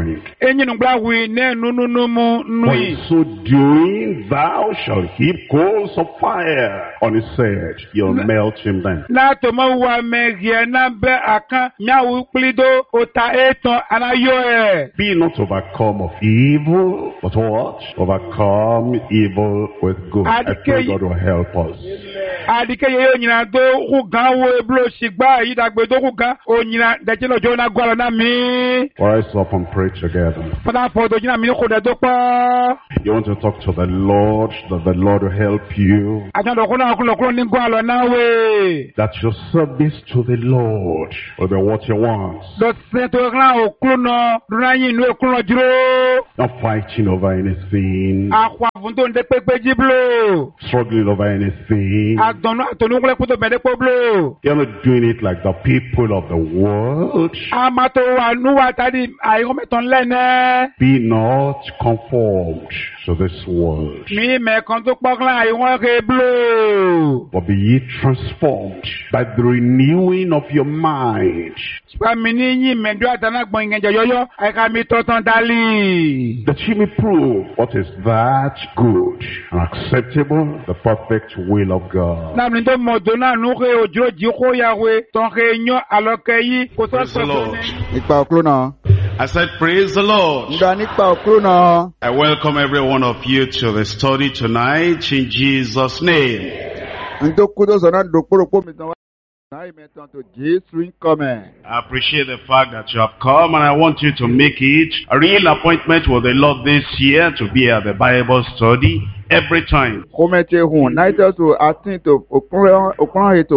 enyinugbawi ne nununumu For nui. in so doing, thou shalt heap coals of fire on his head. You'll melt him then. Na tomo wa megie na be akan nyawu plido ota eton anayo e. Be not overcome of evil, but what? Overcome evil with good. I pray God will help us. Adike ye nyina do ku gan wo eblo sigba yi dagbe do ku gan o nyina de ti lojo na gwalo na mi. Rise up and pray together. Father for do nyina mi ko de do pa. You want to talk to the Lord, that the Lord will help you. Ajan do ko na ku lo ku ni gwalo na we. That your service to the Lord will be what you want. Do se to ran o ku no ran yin nu e ku lo juro. Not fighting over anything. Akwa fun to nde pepe jiblo. Struggling over anything. Adonu atonu kule puto bede poblo. You're not doing it like the people of the world. Amato wa nu wa tadi ayo meton lene. Be not conformed to this world, Mi me kan to pokla ayo won ke blo. but be ye transformed by the renewing of your mind, Pa mi ni yin me do atana gbon ngeje yoyo ai ka mi to tan dali. that ye may prove what is that good and acceptable, the perfect will of God. Na mi to mo do na nu ke ojo ji ko ya we ton ke yan aloke yi ko so Praise the so. Lord. Nípa òkúrò náà. I said, praise the Lord. Nígbà nípa òkúrò náà. I welcome every one of you to the study tonight in Jesus' name. Ntòkú tó sọ̀rọ̀ dòkpòròkpò mi tán wá. Náà ìmẹ̀tàn tó Jésù ń kọ́ mẹ́. I appreciate the fact that you have come, and I want you to make it a real appointment with the Lord this year to be at the Bible study every time. Kọ́mẹ̀tì hùn náà ìtọ́ tó àtìn tó òkúrọ̀ ètò.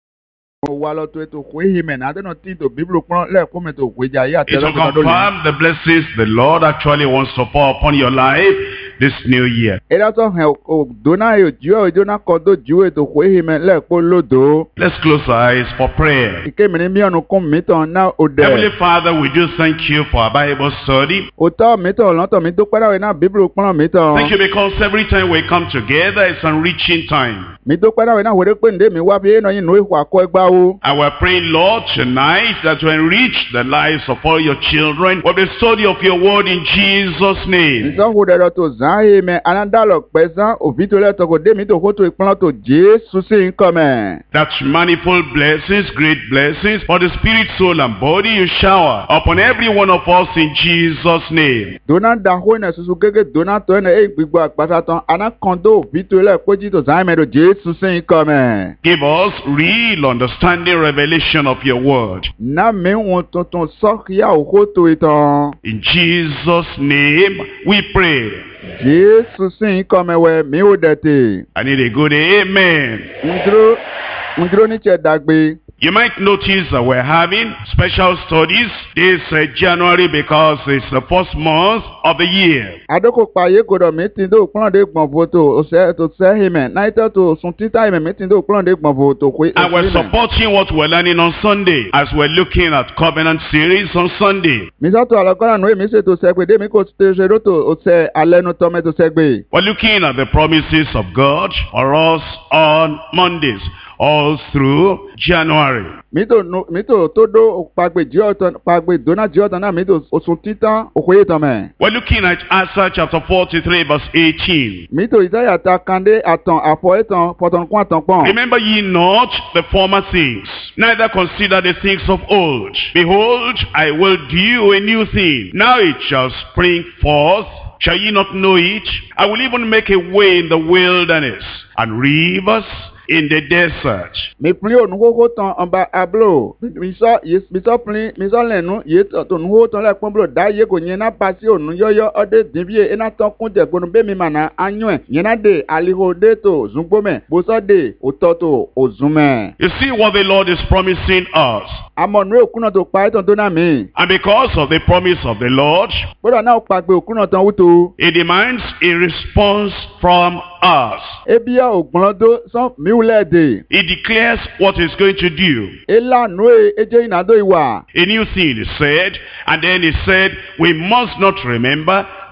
Wà lọ tó ètò kò éhì mẹ́ náà àtẹ̀nà tí tó bíbélì òkúrọ̀ lẹ́ẹ̀kọ́ mẹ́tò òkú ìjà yìí It will àtẹ̀lẹ́ ọ̀dọ́ lónìí. confirm the blessings the Lord actually wants to pour upon your life this new year. Ẹ̀dá tó hẹ̀ òdò náà yóò jú ẹ̀ òjò náà kọ́ tó jú ètò kò éhì mẹ́ lẹ́ẹ̀kọ́ lódò. Let's close our eyes for prayer. Ìké mi ní míọ̀nù kún mi tán náà òdẹ̀. Heavenly Father, we do thank you for our Bible study. Òtọ́ mi tán lọ́tọ̀ mi tó pẹ́rẹ́ náà bíbélì òkúrọ̀ mi tán. Thank you because every time we come together, it's enriching time. Mi tó pẹ́rẹ́ náà wẹ́rẹ́ pé ǹdé mi wá bí ẹ̀nà yìí nù ìhù àkọ́ ẹgbà wo. And we're praying, Lord, tonight that you enrich the lives of all your children with the study of your word in Jesus' name. Nsọ́hù dẹ̀dọ̀ tó zàn áhì mẹ́ anádàlọ̀ pẹ̀sán òbí tó lẹ́tọ̀ kò dé mi tó kó tó ìpínlẹ̀ tó Jésù sí nǹkan mẹ́. That manifold blessings, great blessings for the spirit, soul, and body you shower upon every one of us in Jesus' name. Dona dàhó ẹ̀nà ṣoṣo gẹ́gẹ́ dona tó ẹ̀nà èyí gbígbọ́ àgbàsá tán anákàndó òbí tó lẹ́ kójí tó zàn áhì mẹ́ tó Jésù sí nǹkan mẹ́. Give us real understanding, revelation of your word. Ná mi wọn tuntun sọ́kìyà òkó tó ìtàn. In Jesus' name we pray. Jésù sí nǹkan mẹ́wẹ́ mi ò dẹ̀tẹ̀. I need a good amen. Ndúró ndúró ní tiẹ̀ dàgbé. You might notice that we're having special studies this uh, January because it's the first month of the year. Adókòpá yé kodò mi ti dó kúrọ̀dé gbọ̀n fòtò ọ̀sẹ̀ tó sẹ́hìn mẹ́ náítọ́ tó sùn títà ìmẹ̀ mi ti dó kúrọ̀dé gbọ̀n fòtò kó And we're supporting what we're learning on Sunday as we're looking at Covenant series on Sunday. Mi sọ́tò àlọ́kọ́rà nù èmi ṣètò sẹ́gbẹ̀ dé mi kò ṣe ṣe lótò ọ̀sẹ̀ alẹ́nu tọ́mẹ́tò sẹ́gbẹ̀. We're looking at the promises of God for us on Mondays all through January. Mito no mito todo pagbe jiotan pagbe dona jiotan na mito osun titan okoye tan me. We're looking at Isaiah chapter forty-three verse eighteen. Mito Isaiah ta kande atan afo etan poton kun atan pon. Remember ye not the former things, neither consider the things of old. Behold, I will do a new thing. Now it shall spring forth. Shall ye not know it? I will even make a way in the wilderness and rivers in the desert. Mi plin onu koko tan amba ablo. Mi so yes mi so plin mi so lenu ye to nu ho tan le pon blo da ye ko yen na pa si onu yoyo ode dinbie ena tan kun je gbonu be mi mana anyu e yen na de aliho de to zungbo me bo so de ototo ozume. You see what the Lord is promising us. Amonu okuna to pa etan to na mi. And because of the promise of the Lord, Bodo na o pa gbe okuna tan wuto. it demands a response from us. Ebia ogbonlodo san miulede. He declares what he's going to do. Ela noe eje inado iwa. A new thing is said, and then he said, we must not remember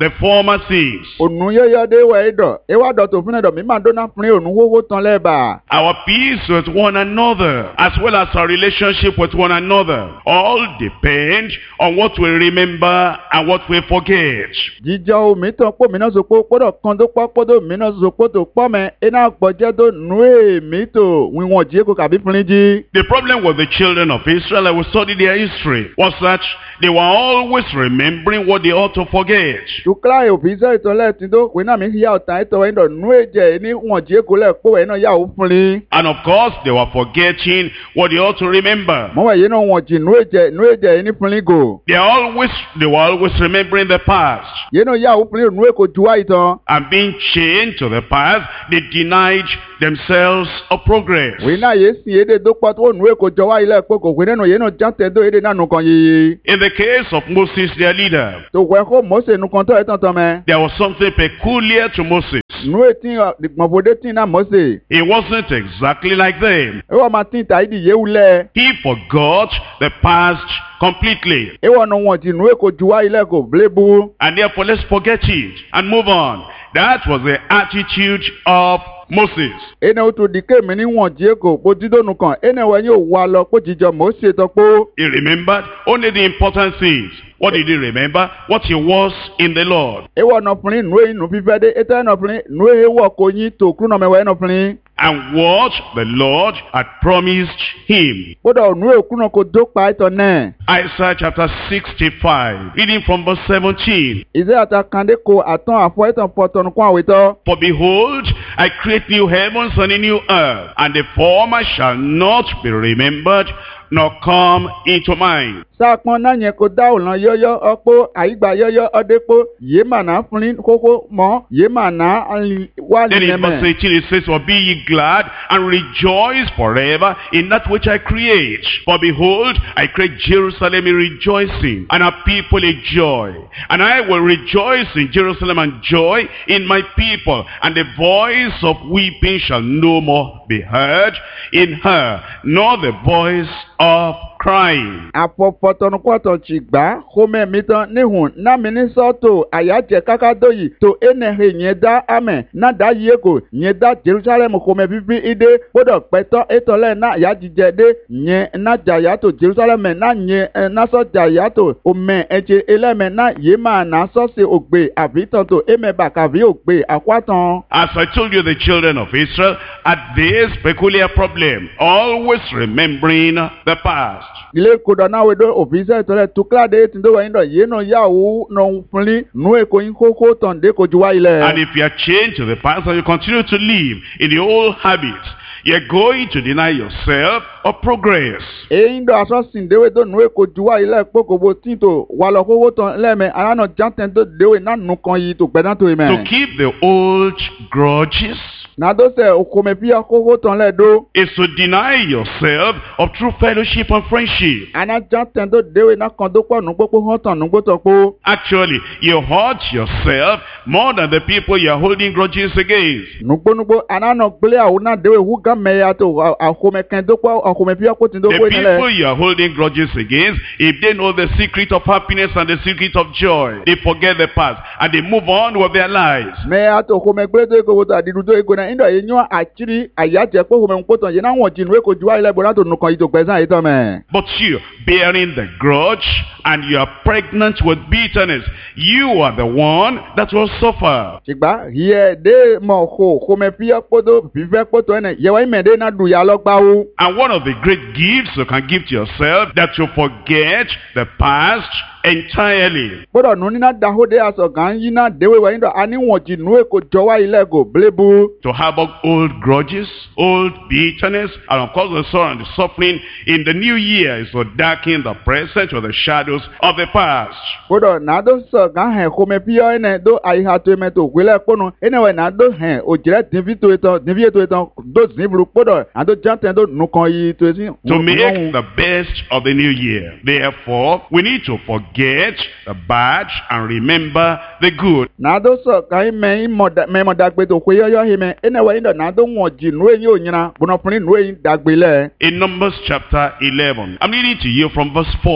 the former things. Ònú yóyó dé wẹ̀ ìdọ̀, ewa dọ̀ tó fún ẹ̀dọ̀ mi máa dóná fún ònú wówó tán lẹ́bà. Our peace with one another, as well as our relationship with one another, all depend on what we remember and what we forget. Jíjọ omi tán pò mí náà sopó pọ́dọ̀ kan tó pọ́ pọ́dọ̀ mi náà sopó tó pọ́ mẹ́, iná gbọ́jẹ́ tó nú èmi tó wíwọ̀n jí kò kàbí fún jí. The problem with the children of Israel, I will study their history, was that they were always remembering what they ought to forget. Tukla òfìsẹ́ ìtọ́lẹ̀ tí tó wí náà mi yá ọ̀tá ìtọ́wẹ́ ìdọ̀ nú èjẹ̀ ní wọ̀n jí kò lẹ̀ pọ̀ wẹ̀ náà yà ó fún rí. And of course, they were forgetting what they ought to remember. Mọ̀wẹ̀ yìí náà wọ̀n jí nú èjẹ̀ nú èjẹ̀ ní fún rí gò. They are always, they were always remembering the past. Yìí náà yà ó fún rí nú èkó juwá ìtàn. And being chained to the past, they denied themselves of progress. Wí náà yé sì yéde tó pọ̀ tó nú èkó jọwá ilẹ̀ pọ̀ kò wí nínú yìí náà jáde tó yéde náà nù kan yìí. In the case of Moses, their leader, Tó wẹ̀ kó Mósè nù kan tó ẹ̀ tán tán mẹ́. there was something peculiar to Moses. Nú ètí ìgbọ̀nbọ̀dé tí náà Mósè. He wasn't exactly like them. Ewa ma tin ta idi yewu lẹ. He forgot the past completely. Ewa no wọn ti nu eko juwa ilẹ̀ kò blebu. And therefore, let's forget it and move on. That was the attitude of Moses. Ene o to dike mi ni wọn ji eko po didonu kan. Ene wa yin o wa lọ po jíjọ Mósè tó po. He remembered only the important things. What did he remember? What he was in the Lord. Ewa no fun nu e nu fífẹ́ dé. Eta no fun nu e wo ko yin to kru no me wa no fun. And what the Lord had promised him. Bodo nu e kru no ko do pa ito ne. Isaiah chapter sixty-five, reading from verse seventeen. Ize ata kande ko atan afọ itan pọtọ nu kwa weto. For behold, I create new heavens and a new earth, and the former shall not be remembered, nor come into mind. Sáàpọn náà yẹn kó dá òlàn yọ́yọ́ ọpọ́ àyígbà yọ́yọ́ ọdẹ́pọ̀ yé màná fúnni kókó mọ́ yé màná wà Then in verse nínú. eighteen it says, For be ye glad and rejoice forever in that which I create. For behold, I create Jerusalem in rejoicing, and her people a joy. And I will rejoice in Jerusalem and joy in my people. And the voice of weeping shall no more be heard in her, nor the voice of crying. Àpọ̀pọ̀tọ̀nùkọ̀tọ̀ ti gbà xɔmɛ mi tán níhùn námi ní sọ́tò àyájẹ kákádó yìí tó enehe yẹn dá amẹ̀ náà dá yìí kò yẹn dá Jerusalem xɔmɛ fífi ìdè gbọ́dọ̀ pẹ́tọ́ ètòlẹ̀ náà yájíjẹ dé yẹn náà jà yàtò Jerusalem náà yẹn náà sọ jà yàtò òmẹ ẹ̀jẹ̀ ẹlẹ́mẹ̀ náà yé máa náà sọ́sẹ̀ ògbè àbítàn tó ẹ̀mẹ̀ bàkàbí ògbè àkwátàn. As I told you, the children of Israel had this peculiar problem, always remembering the past. Ilé kodò náà wé dó òfìsẹ́ ìtọ́lẹ̀ tukláde tí ń dó wẹ̀yìn dọ̀ yé náà yàwó náà fúnlí nú èkó yín kókó tàn dé kojú wá ilẹ̀. And if you are chained to the past and you continue to live in the old habits, you're going to deny yourself of progress. Èyí ń dọ̀ aṣọ sìn déwé tó nú èkó ju wá ilẹ̀ kpókòbó tí tó wà lọ kókó tàn lẹ́mẹ̀ aláàánú jántẹ̀ tó déwé náà nù kan yìí tó gbẹ́dá tó yìí mẹ́. To keep the old grudges Nàdó sẹ̀ òkòmẹ̀ fíyà kókó tàn lẹ̀ dó. is to deny yourself of true fellowship and friendship. Àná jántẹ̀ tó déwé náà kan tó pọ̀ nù gbókó hàn tàn nù gbótọ̀ kó. Actually, you hurt yourself more than the people you are holding grudges against. Nùgbónúgbó àná gbélé àwọn náà déwé hú gán mẹ́ya tó àkòmẹ̀ kẹ́ tó pọ̀ àkòmẹ̀ fíyà kó ti tó The kó people nílẹ̀. you are holding grudges against, if they know the secret of happiness and the secret of joy, they forget the past and they move on with their lives. Mẹ́ya tó òkòmẹ̀ gbélé tó èkó tó àdìdú tó èkó náà ìdọ̀ yẹn yán àkírí àyájẹ́ pé òkòmẹ̀ ń kó tàn yẹn náà wọ̀n jìnnú èkó ju wá ilẹ̀ bọ̀ látò nù kan yìí tó gbẹ̀sán yìí tán mẹ́. But you, bearing the grudge, and you are pregnant with bitterness, you are the one that will suffer. Ṣìgbà yẹ dé mọ̀ kó òkòmẹ̀ fíyà kótó fífẹ́ kótó ẹ̀ yẹwà ìmẹ̀dé náà dùn yà lọ́gbàwó. And one of the great gifts you can give to yourself, that you forget the past entirely. Gbọ́dọ̀ nù nínú dahode asọ̀gán yín náà déwé wẹ̀yìn dọ̀ aníwọ̀n jìnnú èkó jọwá ilẹ̀ gò blébu. To harbor old grudges, old bitterness, and of course the sorrow and the suffering in the new year is to darken the present with the shadows of the past. Gbọ́dọ̀ nàdó sọ̀gán hẹ̀ xɔmẹ̀ fíyà ẹnẹ dó àyíká tó ẹmẹ tó gbélé kpọ́nu ẹnẹwẹ̀ nàdó hẹ̀ òjìlẹ̀ dìbí tó etọ̀ dìbí ètò etọ̀ dó zìbìrù gbọ́dọ̀ àdó jántẹ̀ dó nùkàn yìí tó etí. To make the best of the new year. Therefore, we need to forget the bad and remember the good. Nàdó sọ̀gán mẹ́ mẹ́mọ̀ dàgbé tó kó yọ́yọ́ yìí mẹ́ ẹnẹwẹ̀ yìí dọ̀ nàdó wọ̀n jì nù èyí ò nyina bùnọ̀fúnni nù èyí dàgbé lẹ̀. In Numbers chapter eleven, I'm reading to you from verse four.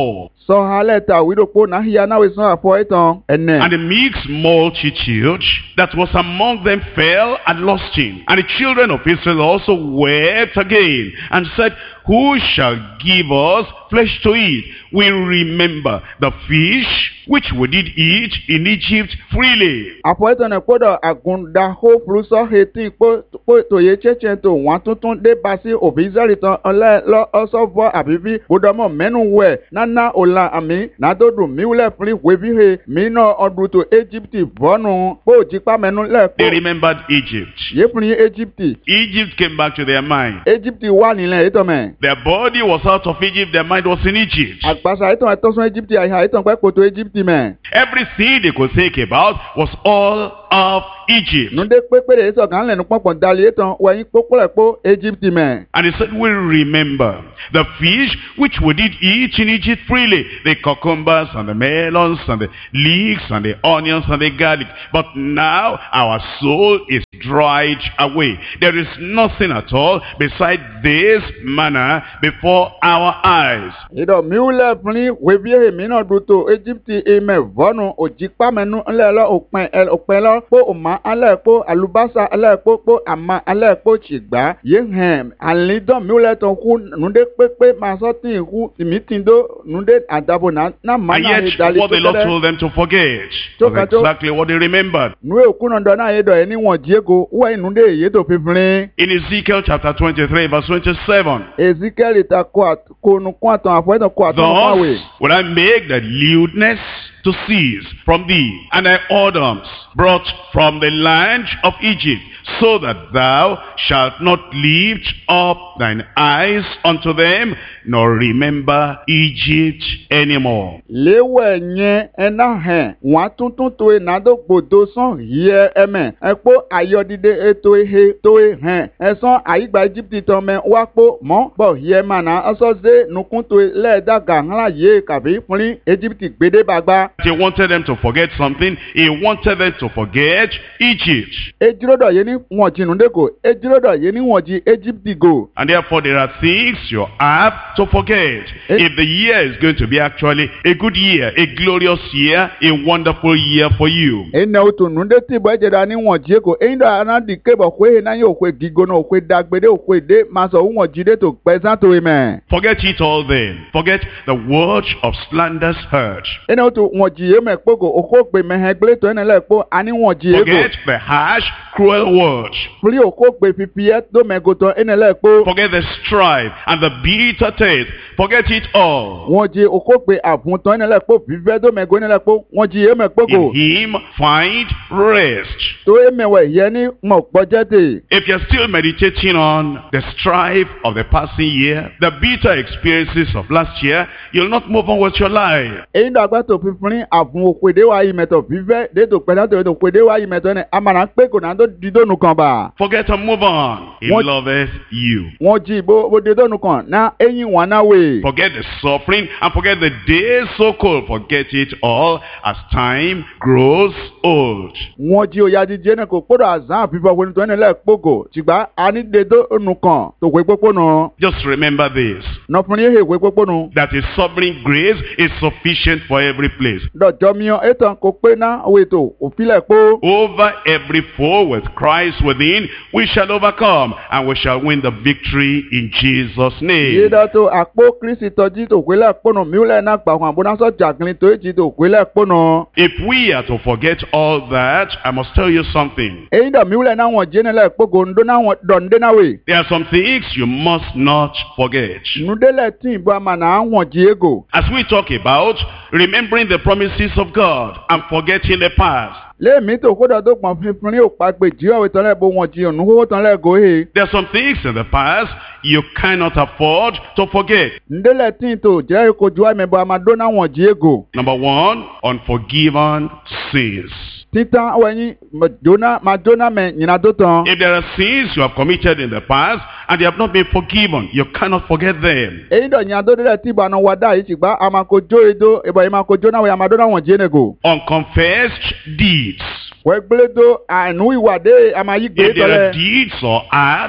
sọ̀hálẹ̀ ta wídòpó náà híya náà wí sàn àfọ̀ ìtàn ẹ̀nẹ̀. And the mixed multitude that was among them fell and lost him. And the children of Israel also wept again and said, Who shall give us flesh to eat? We remember the fish which we did eat in Egypt freely. àfọ̀ ìtàn ẹ̀ kódà àgùndà hó fúrúsọ etí pé tòye chẹ́chẹ́ tó wọ́n tuntun dé bá sí òbí israẹli tán ọlẹ́ lọ ọsọ́fọ́ àbíbí gbọdọ̀mọ̀ mẹ́nu wẹ̀ nánà ọ̀la àmì nàdọ́dù miwulẹ̀ fúri wẹ́bíhe mìíràn ọdún tó Egypt bọ́nu pé òjìpá mẹ́nu lẹ́ẹ̀kọ́. They remembered Egypt. yé fúri Egypt. Egypt came back to their mind. Egypt wà nílẹ̀ ètò mẹ́. Their body was out of Egypt, their mind was in Egypt. àgbàsà ètò ẹ̀tọ́sùn Egypt àyà ètò pẹ́ kòtò Egypt mẹ́. Everything they could think about was all of Egypt. nùdé pépèrè ètò kan lẹ́nu pọ̀npọ̀n dalẹ̀ ètò wẹ̀yìn kókólẹ̀kó Egypt mẹ́. And he said, we remember the fish which we did eat in Egypt freely, the cucumbers and the melons and the leeks and the onions and the garlic. But now our soul is dried away. There is nothing at all beside this manna before our eyes. ìdọ̀ miwulẹ̀ fúnni wẹ́bíhe mìíràn dùn tó Egypt ìmẹ̀ vọ́nu òjìpá mẹ́nu ńlẹ́lọ́ òpin lọ kó òmà alẹ́ kó alubasa alẹ́ kó kó àmà alẹ́ kó tìgbà yé hẹ̀m àlídọ̀ miwulẹ̀ tó kú nùdé pépé máa sọ tí ì kú tìmí tì dó nùdé àdàbò náà náà And yet what the Lord told them to forget was exactly what they remembered. nùwé òkú náà dọ̀ náà yé dọ̀ ẹ̀ níwọ̀n jíego wọ́n nùdé èyí tó fífúnni. In Ezekiel chapter twenty-three verse twenty-seven. Ezekiel ta kó nukún àtàn àfọ̀ẹ́tàn kó àtàn ọ̀pá wẹ̀. Thus will I make the lewdness to cease from thee, and thy whoredoms brought from the land of Egypt, so that thou shalt not lift up thine eyes unto them, nor remember Egypt anymore. léwẹ̀ yẹn ẹ̀ná hẹ̀ wọ́n tuntun tó e nàdó gbòdo sàn yẹ ẹ̀mẹ̀ ẹ̀kpó ayọ̀dìdẹ ètò ehe tó e hẹ̀ ẹ̀sán àyígbà Egypt tán mẹ́ wá kpó mọ́ bọ̀ yẹ mànà ọ̀sọ́dé nukun tó e lẹ́ẹ̀dàgà ńlá yé kàbí fúnni Egypt gbédé bàgbà. He wanted them to forget something. He wanted them to forget Egypt. ejirodọ̀ yé ní wọ́n jí nùdẹ́kọ̀ ejirodọ̀ yé ní wọ́n jí Egypt go. And therefore there are things you have to forget. If the year is going to be actually a good year, a glorious year, a wonderful year for you. ẹnna o tó nùdẹ́ tí ìbọn ẹ̀jẹ̀ ní wọ́n jí èkó ẹ̀yin dọ̀ àná di kébọ̀ kó e náà yóò kó gígbóná òkú dàgbédé òkú èdè máa sọ wọ́n jí dé tó pẹ́sán tó e mẹ́. Forget it all then. Forget the word of slanders heard. ẹnna o tó wọ́n jí yé mẹ́ kpókò òkú gbé mẹ́hẹ́ gbélé tó ẹnna lẹ́ kpó àní wọ́n jí èkó. Forget the harsh, cruel words. fúlí òkú gbé fífi ẹ́ tó mẹ́ gòtò ẹnna lẹ́ kpó. Forget the strife and the bitter taste. Forget it all. wọ́n jí òkú gbé àbùntàn ẹnna lẹ́ kpó fífẹ́ tó mẹ́ gò ẹnna lẹ́ kpó wọ́n jí yé mẹ́ kpókò. In him find rest. tó e mẹ́wẹ̀ yẹ ní mọ̀ gbọ́jẹ́ tè. If you're still meditating on the strife of the passing year, the bitter experiences of last year, you'll not move on with your life. ẹ̀yin dọ̀ àgbà tó fífún ní àbùn òkúdé wa yìí mẹ́tọ̀ fífẹ́ dé tó pẹ́ náà tó òkúdé wa yìí mẹ́tọ̀ ní amànà pé kò náà tó di dónú kan bá. Forget and move on. He What- loveth you. wọ́n jí bó bó di dónú kan náà ẹ̀yin wọn náà wè. Forget the suffering and forget the days so cold. Forget it all as time grows old. wọ́n jí oyà jíjẹ́ náà kò kódà àzán àfihàn òkúni tó ẹni lẹ́ kpókò tìgbà àní de dónú kan tó wé pópó nù. Just remember this, nọfúnni yé wé pópó nù. that his sovereign grace is sufficient for every place. dọ̀jọ́ miọ́ ètò kò pé náà wètò òfìlẹ̀ kpó. Over every foe with Christ within, we shall overcome and we shall win the victory in Jesus' name. yídọ́ tó àpò kristi tọ́jú tó wélẹ̀ kpónù miwulẹ̀ náà gbàgbọ́n àbúrásọ jàgìlì tó èjì tó wélẹ̀ kpónù. If we are to forget all that, I must tell you something. èyí dọ̀ miwulẹ̀ náà wọ̀n jẹ́ nílẹ̀ kpókò ńdó náà wọ̀n dọ̀ndé náà wè. There are some things you must not forget. nùdélẹ̀ tí ìbọn àmàna wọ̀n jí ego. As we talk about remembering the promises of God and forgetting the past, léèmí tó kódà tó pọ̀n fífún ní òpá pé jí ọ̀wé tán lẹ́ bó wọ̀n jí ònú owó tán lẹ́ gòhè. there are some things in the past you cannot afford to forget. ndélẹ̀ tí ì tó jẹ́ kojú àmẹ́bọ̀ àmàdó náà wọ̀n jí ego. Number one, unforgiven sins. títan wẹ̀yìn jóná máa jóná mẹ́ nyìnà tó tán. If there are sins you have committed in the past and they have not been forgiven, you cannot forget them. èyí dọ̀ nyìnà tó délẹ̀ tí ìbọn wà dá yìí ṣùgbọ́n àmàkò jó edó ìbọn yìí máa kó jóná wẹ̀ àmàdó náà wọ̀n jí ego. Unconfessed deeds. wẹ́ gbélé tó àánú ìwàdé àmàyí gbé If there are tọ́lẹ̀. deeds or acts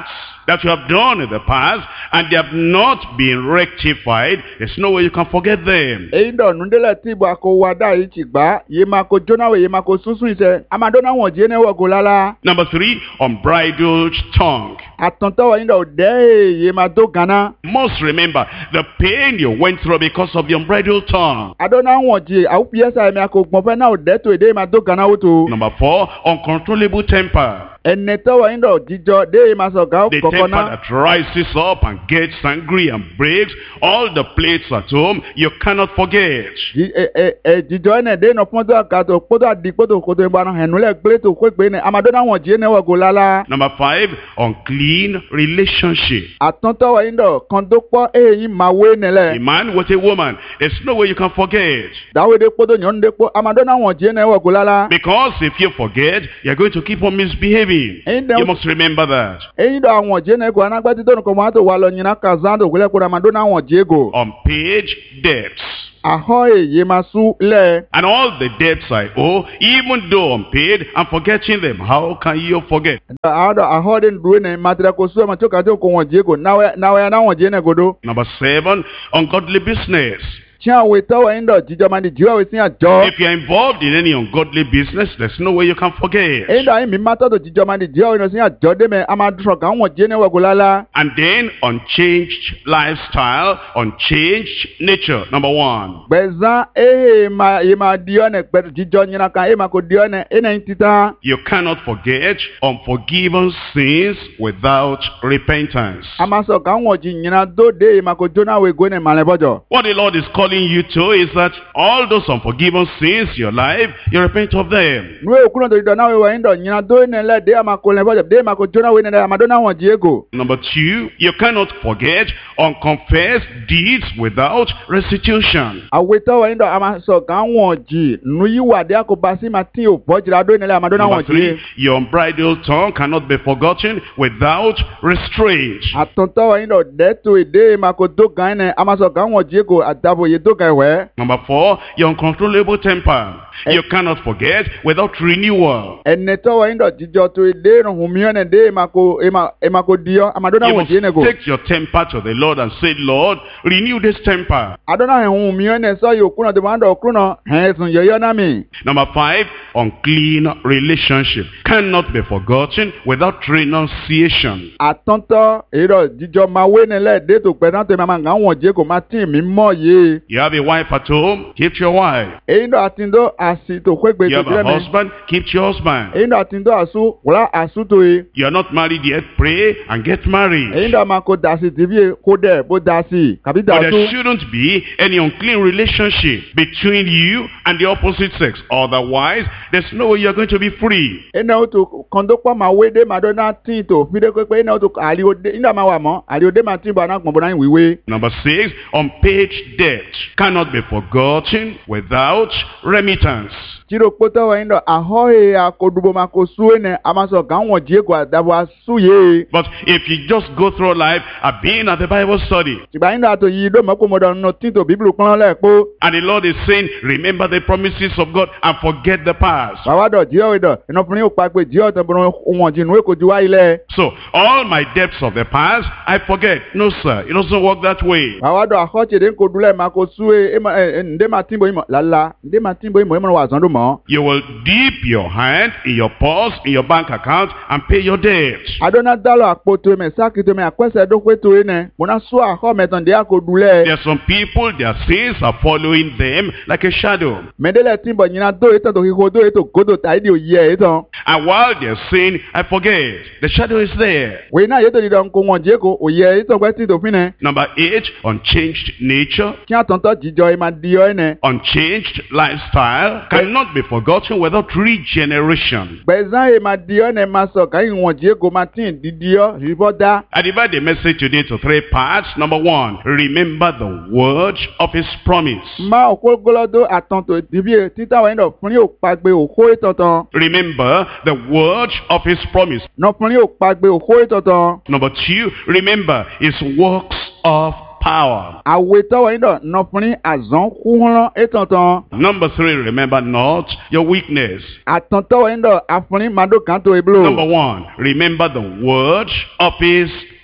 that you have done in the past and they have not been rectified, there's no way you can forget them. Èyí dọ̀ nùdélẹ̀ tí ìbò àkówó adá yìí ti gbá, yìí máa ko jónáwó yìí máa ko súnsún ìṣe, àmàdóná wọ̀n jí ẹni wọ̀gò lálá. Number three, unbridled tongue. Àtọ̀ntọ́wọ̀ yìí dọ̀ dẹ́ yìí máa dó gánà. Must remember the pain you went through because of the unbridled tongue. Àdóná wọ̀n jí àwùpìyẹ́ sáyẹn mi àkó gbọ̀nfẹ́ náà dẹ́ tó èdè máa dó gánà wò tó. Number four, uncontrollable temper. Ẹnẹtọ́wọ̀ yìí dọ̀ jíjọ dé yìí máa sọ gà The kọ̀kọ́ temper náà. that rises up and gets angry and breaks all the plates at home, you cannot forget. Jí- ẹ- ẹ- ẹ, jíjọ ẹnẹ dé nọ pọ́ńtò àkàtọ̀ pọ́ńtò àdì pọ́ńtò kòtò ìbánu ẹ̀nulẹ̀ gbé tó kó gbé ní àmàdóná wọ̀n jí ẹni wọ̀gò lálá. Number five, unclean relationship. Àtọ̀ntọ́wọ̀ yìí dọ̀ kan tó pọ̀ èyí máa wé A nílẹ̀. man with a woman, there's no way you can forget. Dáwédé pọ́ńtò yọ̀ọ́ dé pọ́ àmàdóná wọ̀n jí ẹni wọ̀gò lálá. Because if you forget, you're going to keep on misbehaving. Ain't there- You must remember that. Èyí dọ̀ àwọn jí ẹni kò anágbẹ́tí tó nìkan mọ́ àtò wà lọ yìnyín kazan tó gbélé kó àmàdóná wọ̀n jí ego. Unpaid debts. Àhọ́ èyí máa sú lẹ̀. And all the debts I owe, even though unpaid, I'm forgetting them. How can you forget? Àádọ́ àhọ́ dé dúró ní màtìrẹ́ kò sú ẹ̀ máa tó kàtó kò wọ̀n jí ego náwó ẹ̀ náà wọ̀n jí ẹni godo. Number seven, ungodly business. Tí àwọn ìtọ́wọ̀ yín dọ̀ jíjọ máa di jíwọ́ wí sí àjọ. If you're involved in any ungodly business, there's no way you can forget. Èyí dọ̀ àyìn mi máa tọ́tò jíjọ máa di jíwọ́ wí sí àjọ dé mẹ́ a máa dúró kà wọ̀n jí ẹni wọ̀gò lálá. And then unchanged lifestyle, unchanged nature. Number one. Gbẹ̀zán èyí máa yìí máa di ọ́nẹ̀ gbẹ̀dọ̀ jíjọ yìnyín kan èyí máa kò di ọ́nẹ̀ ẹ̀nà yín títà. You cannot forget unforgiven sins without repentance. A máa sọ kà wọ̀n jí yìnyín dóde èyí máa kò jóná wé gónẹ̀ màlẹ́ bọ́jọ̀. What the Lord is calling you to is that all those unforgiven sins in your life, you repent of them. Nuwe okuna to dona we waindo nyina do ne le de ma ko le boje de ma ko jona we ne ma dona won jiego. Number two, you cannot forget unconfessed deeds without restitution. Aweto waindo ama so kan won ji nu yi wa de akobasi ma tin o bojira do ne le ma dona Number won three, ji. your unbridled tongue cannot be forgotten without restraint. Atonto waindo de to de ma ko do gan ne ama so kan won jiego adabo ye do gan we. Number four, your uncontrollable temper. You cannot forget without renewal. Eneto waindo jijo to de no humio ne de ma ko e ma e ma ko dio ama dona You won must ji ne go. take your temper to the Lord and say, Lord, renew this temper. Adona he humio ne so yo kuna de mando kuna he sun yo yo na mi. Number five, unclean relationship cannot be forgotten without renunciation. Atonto ero jijo ma we ne le de to pe na to ma nga won jiego ma tin mi mo ye. You have a wife at home, keep your wife. Eindo atindo asi to kwegbe You to have a jire me. husband, keep your husband. Eindo atindo asu wala asu to e. You are not married yet, pray and get married. Eindo ma ko dasi tibie ko de bo dasi kabi But there dasu. shouldn't be any unclean relationship between you and the opposite sex. Otherwise, there's no way you're going to be free. Ena o to kondo pa ma we de madonna tin to fi de kwegbe ena o to ali o de inda ma wa mo ali o de ma tin bo na gbon bo na wiwe. Number six, unpaid debt cannot be forgotten without remittance. Jiro poto wa indo aho e akodubo ma ko su ene amaso kan won jiego adabo asu ye. But if you just go through life uh, being at the Bible study, Tiba inda to yi do mo ko mo do no tin to biblu kan le po. and the Lord is saying, remember the promises of God and forget the past. Bàbá dọ̀ jí ọ̀rẹ́ dọ̀ iná fún yóò pa pé jí ọ̀tọ̀ bọ̀rọ̀ wọn jí ìnúwé kò ju wá ilẹ̀. So, all my debts of the past, I forget. No, sir, it doesn't work that way. Bàbá dọ̀ àkọ́tì kò dúlẹ̀ máa kó sú ẹ ǹdé máa tí ń bọ̀ ìmọ̀ lálá ǹdé máa tí ń bọ̀ ìmọ̀ ìmọ̀ wà sọ́dún mọ́. You will dip your hand in your purse, in your bank account, and pay your debts. Adọ́nà dálọ̀ àpò tó mẹ́ sáàkì tó mẹ́ àpẹ́sẹ̀ dókòwé tó yé nẹ. Mọ̀nà sọ àkọ́ mẹ́tàn dé àkó dúlẹ̀. There are some people, their sins are following them like a shadow. Mẹ́ndẹ́lẹ̀ tí ń bọ̀ yìnyín dó ètò tó kíkó dó ètò kódò táìdì òye ẹ̀ ètò. And while they're saying, I forget, the shadow is there. Wèyí náà yétò dídọ̀ nkó wọn jẹ́ kó òye ẹ̀ ètò pẹ́ tí tó fi nẹ. Number eight, unchanged nature. Kí àtọ̀ntọ̀ jíjọ ẹ̀ máa di ọ́ ẹ̀ nẹ. Unchanged lifestyle cannot be forgotten without regeneration. Gbẹ̀zán ẹ̀ máa di ọ́ ẹ̀ máa sọ̀ káyìn wọn jẹ́ kó máa tí ì dídí ọ́ ìbọ̀ dá. I divide the message today to three parts. Number one, remember the word of his promise. Ma okogolodo atonto dibi tita wa ndo funi opagbe oko itotan. Remember the word of his promise. No funi opagbe oko itotan. Number two, remember his works of power. Aweto wa ndo no funi azon kuhun itotan. Number three, remember not your weakness. Atonto wa ndo afuni mado kanto eblo. Number one, remember the word of his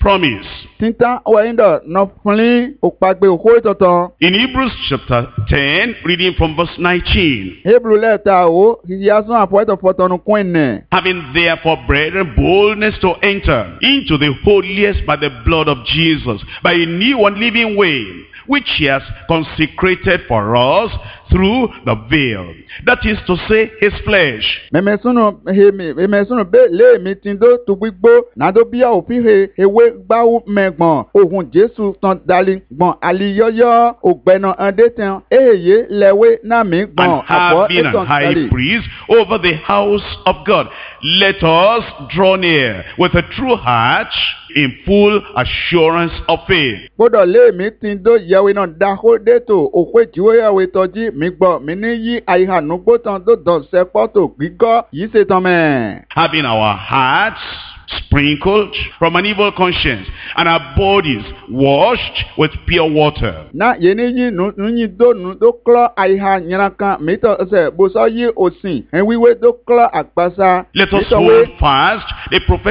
promise. Tinta waindo no flin okpagbe okoi toton. In Hebrews chapter ten, reading from verse nineteen. Hebrew letter o hiyasun apoeto fotonu kwenne. Having therefore, brethren, boldness to enter into the holiest by the blood of Jesus, by a new and living way, which he has consecrated for us through the veil, that is to say, his flesh. Memesunu hemi, memesunu be le mitindo tubigbo nado bia opihe ewe gbawu megbon ohun Jesu tan dali gbon aliyoyo ogbena andeten eheye lewe na mi gbon And having an high priest over the house of God, let us draw near with a true heart in full assurance of faith. Gbọ́dọ̀ lé mi tindo yawe na daho deto okwe jiwe yawe toji mi gbọ́ mi ní yí àìhànú gbótan tó dàn sẹ́pọ́tò gbígbọ́ yìí ṣe tán mẹ́. Having our hearts sprinkled from an evil conscience and our bodies washed with pure water. Na yeni yi nu yi do nu do klo àìhà nyankan mi to se bo so yi osin en wiwe do klo àgbàsá. Let us hold fast the prophetic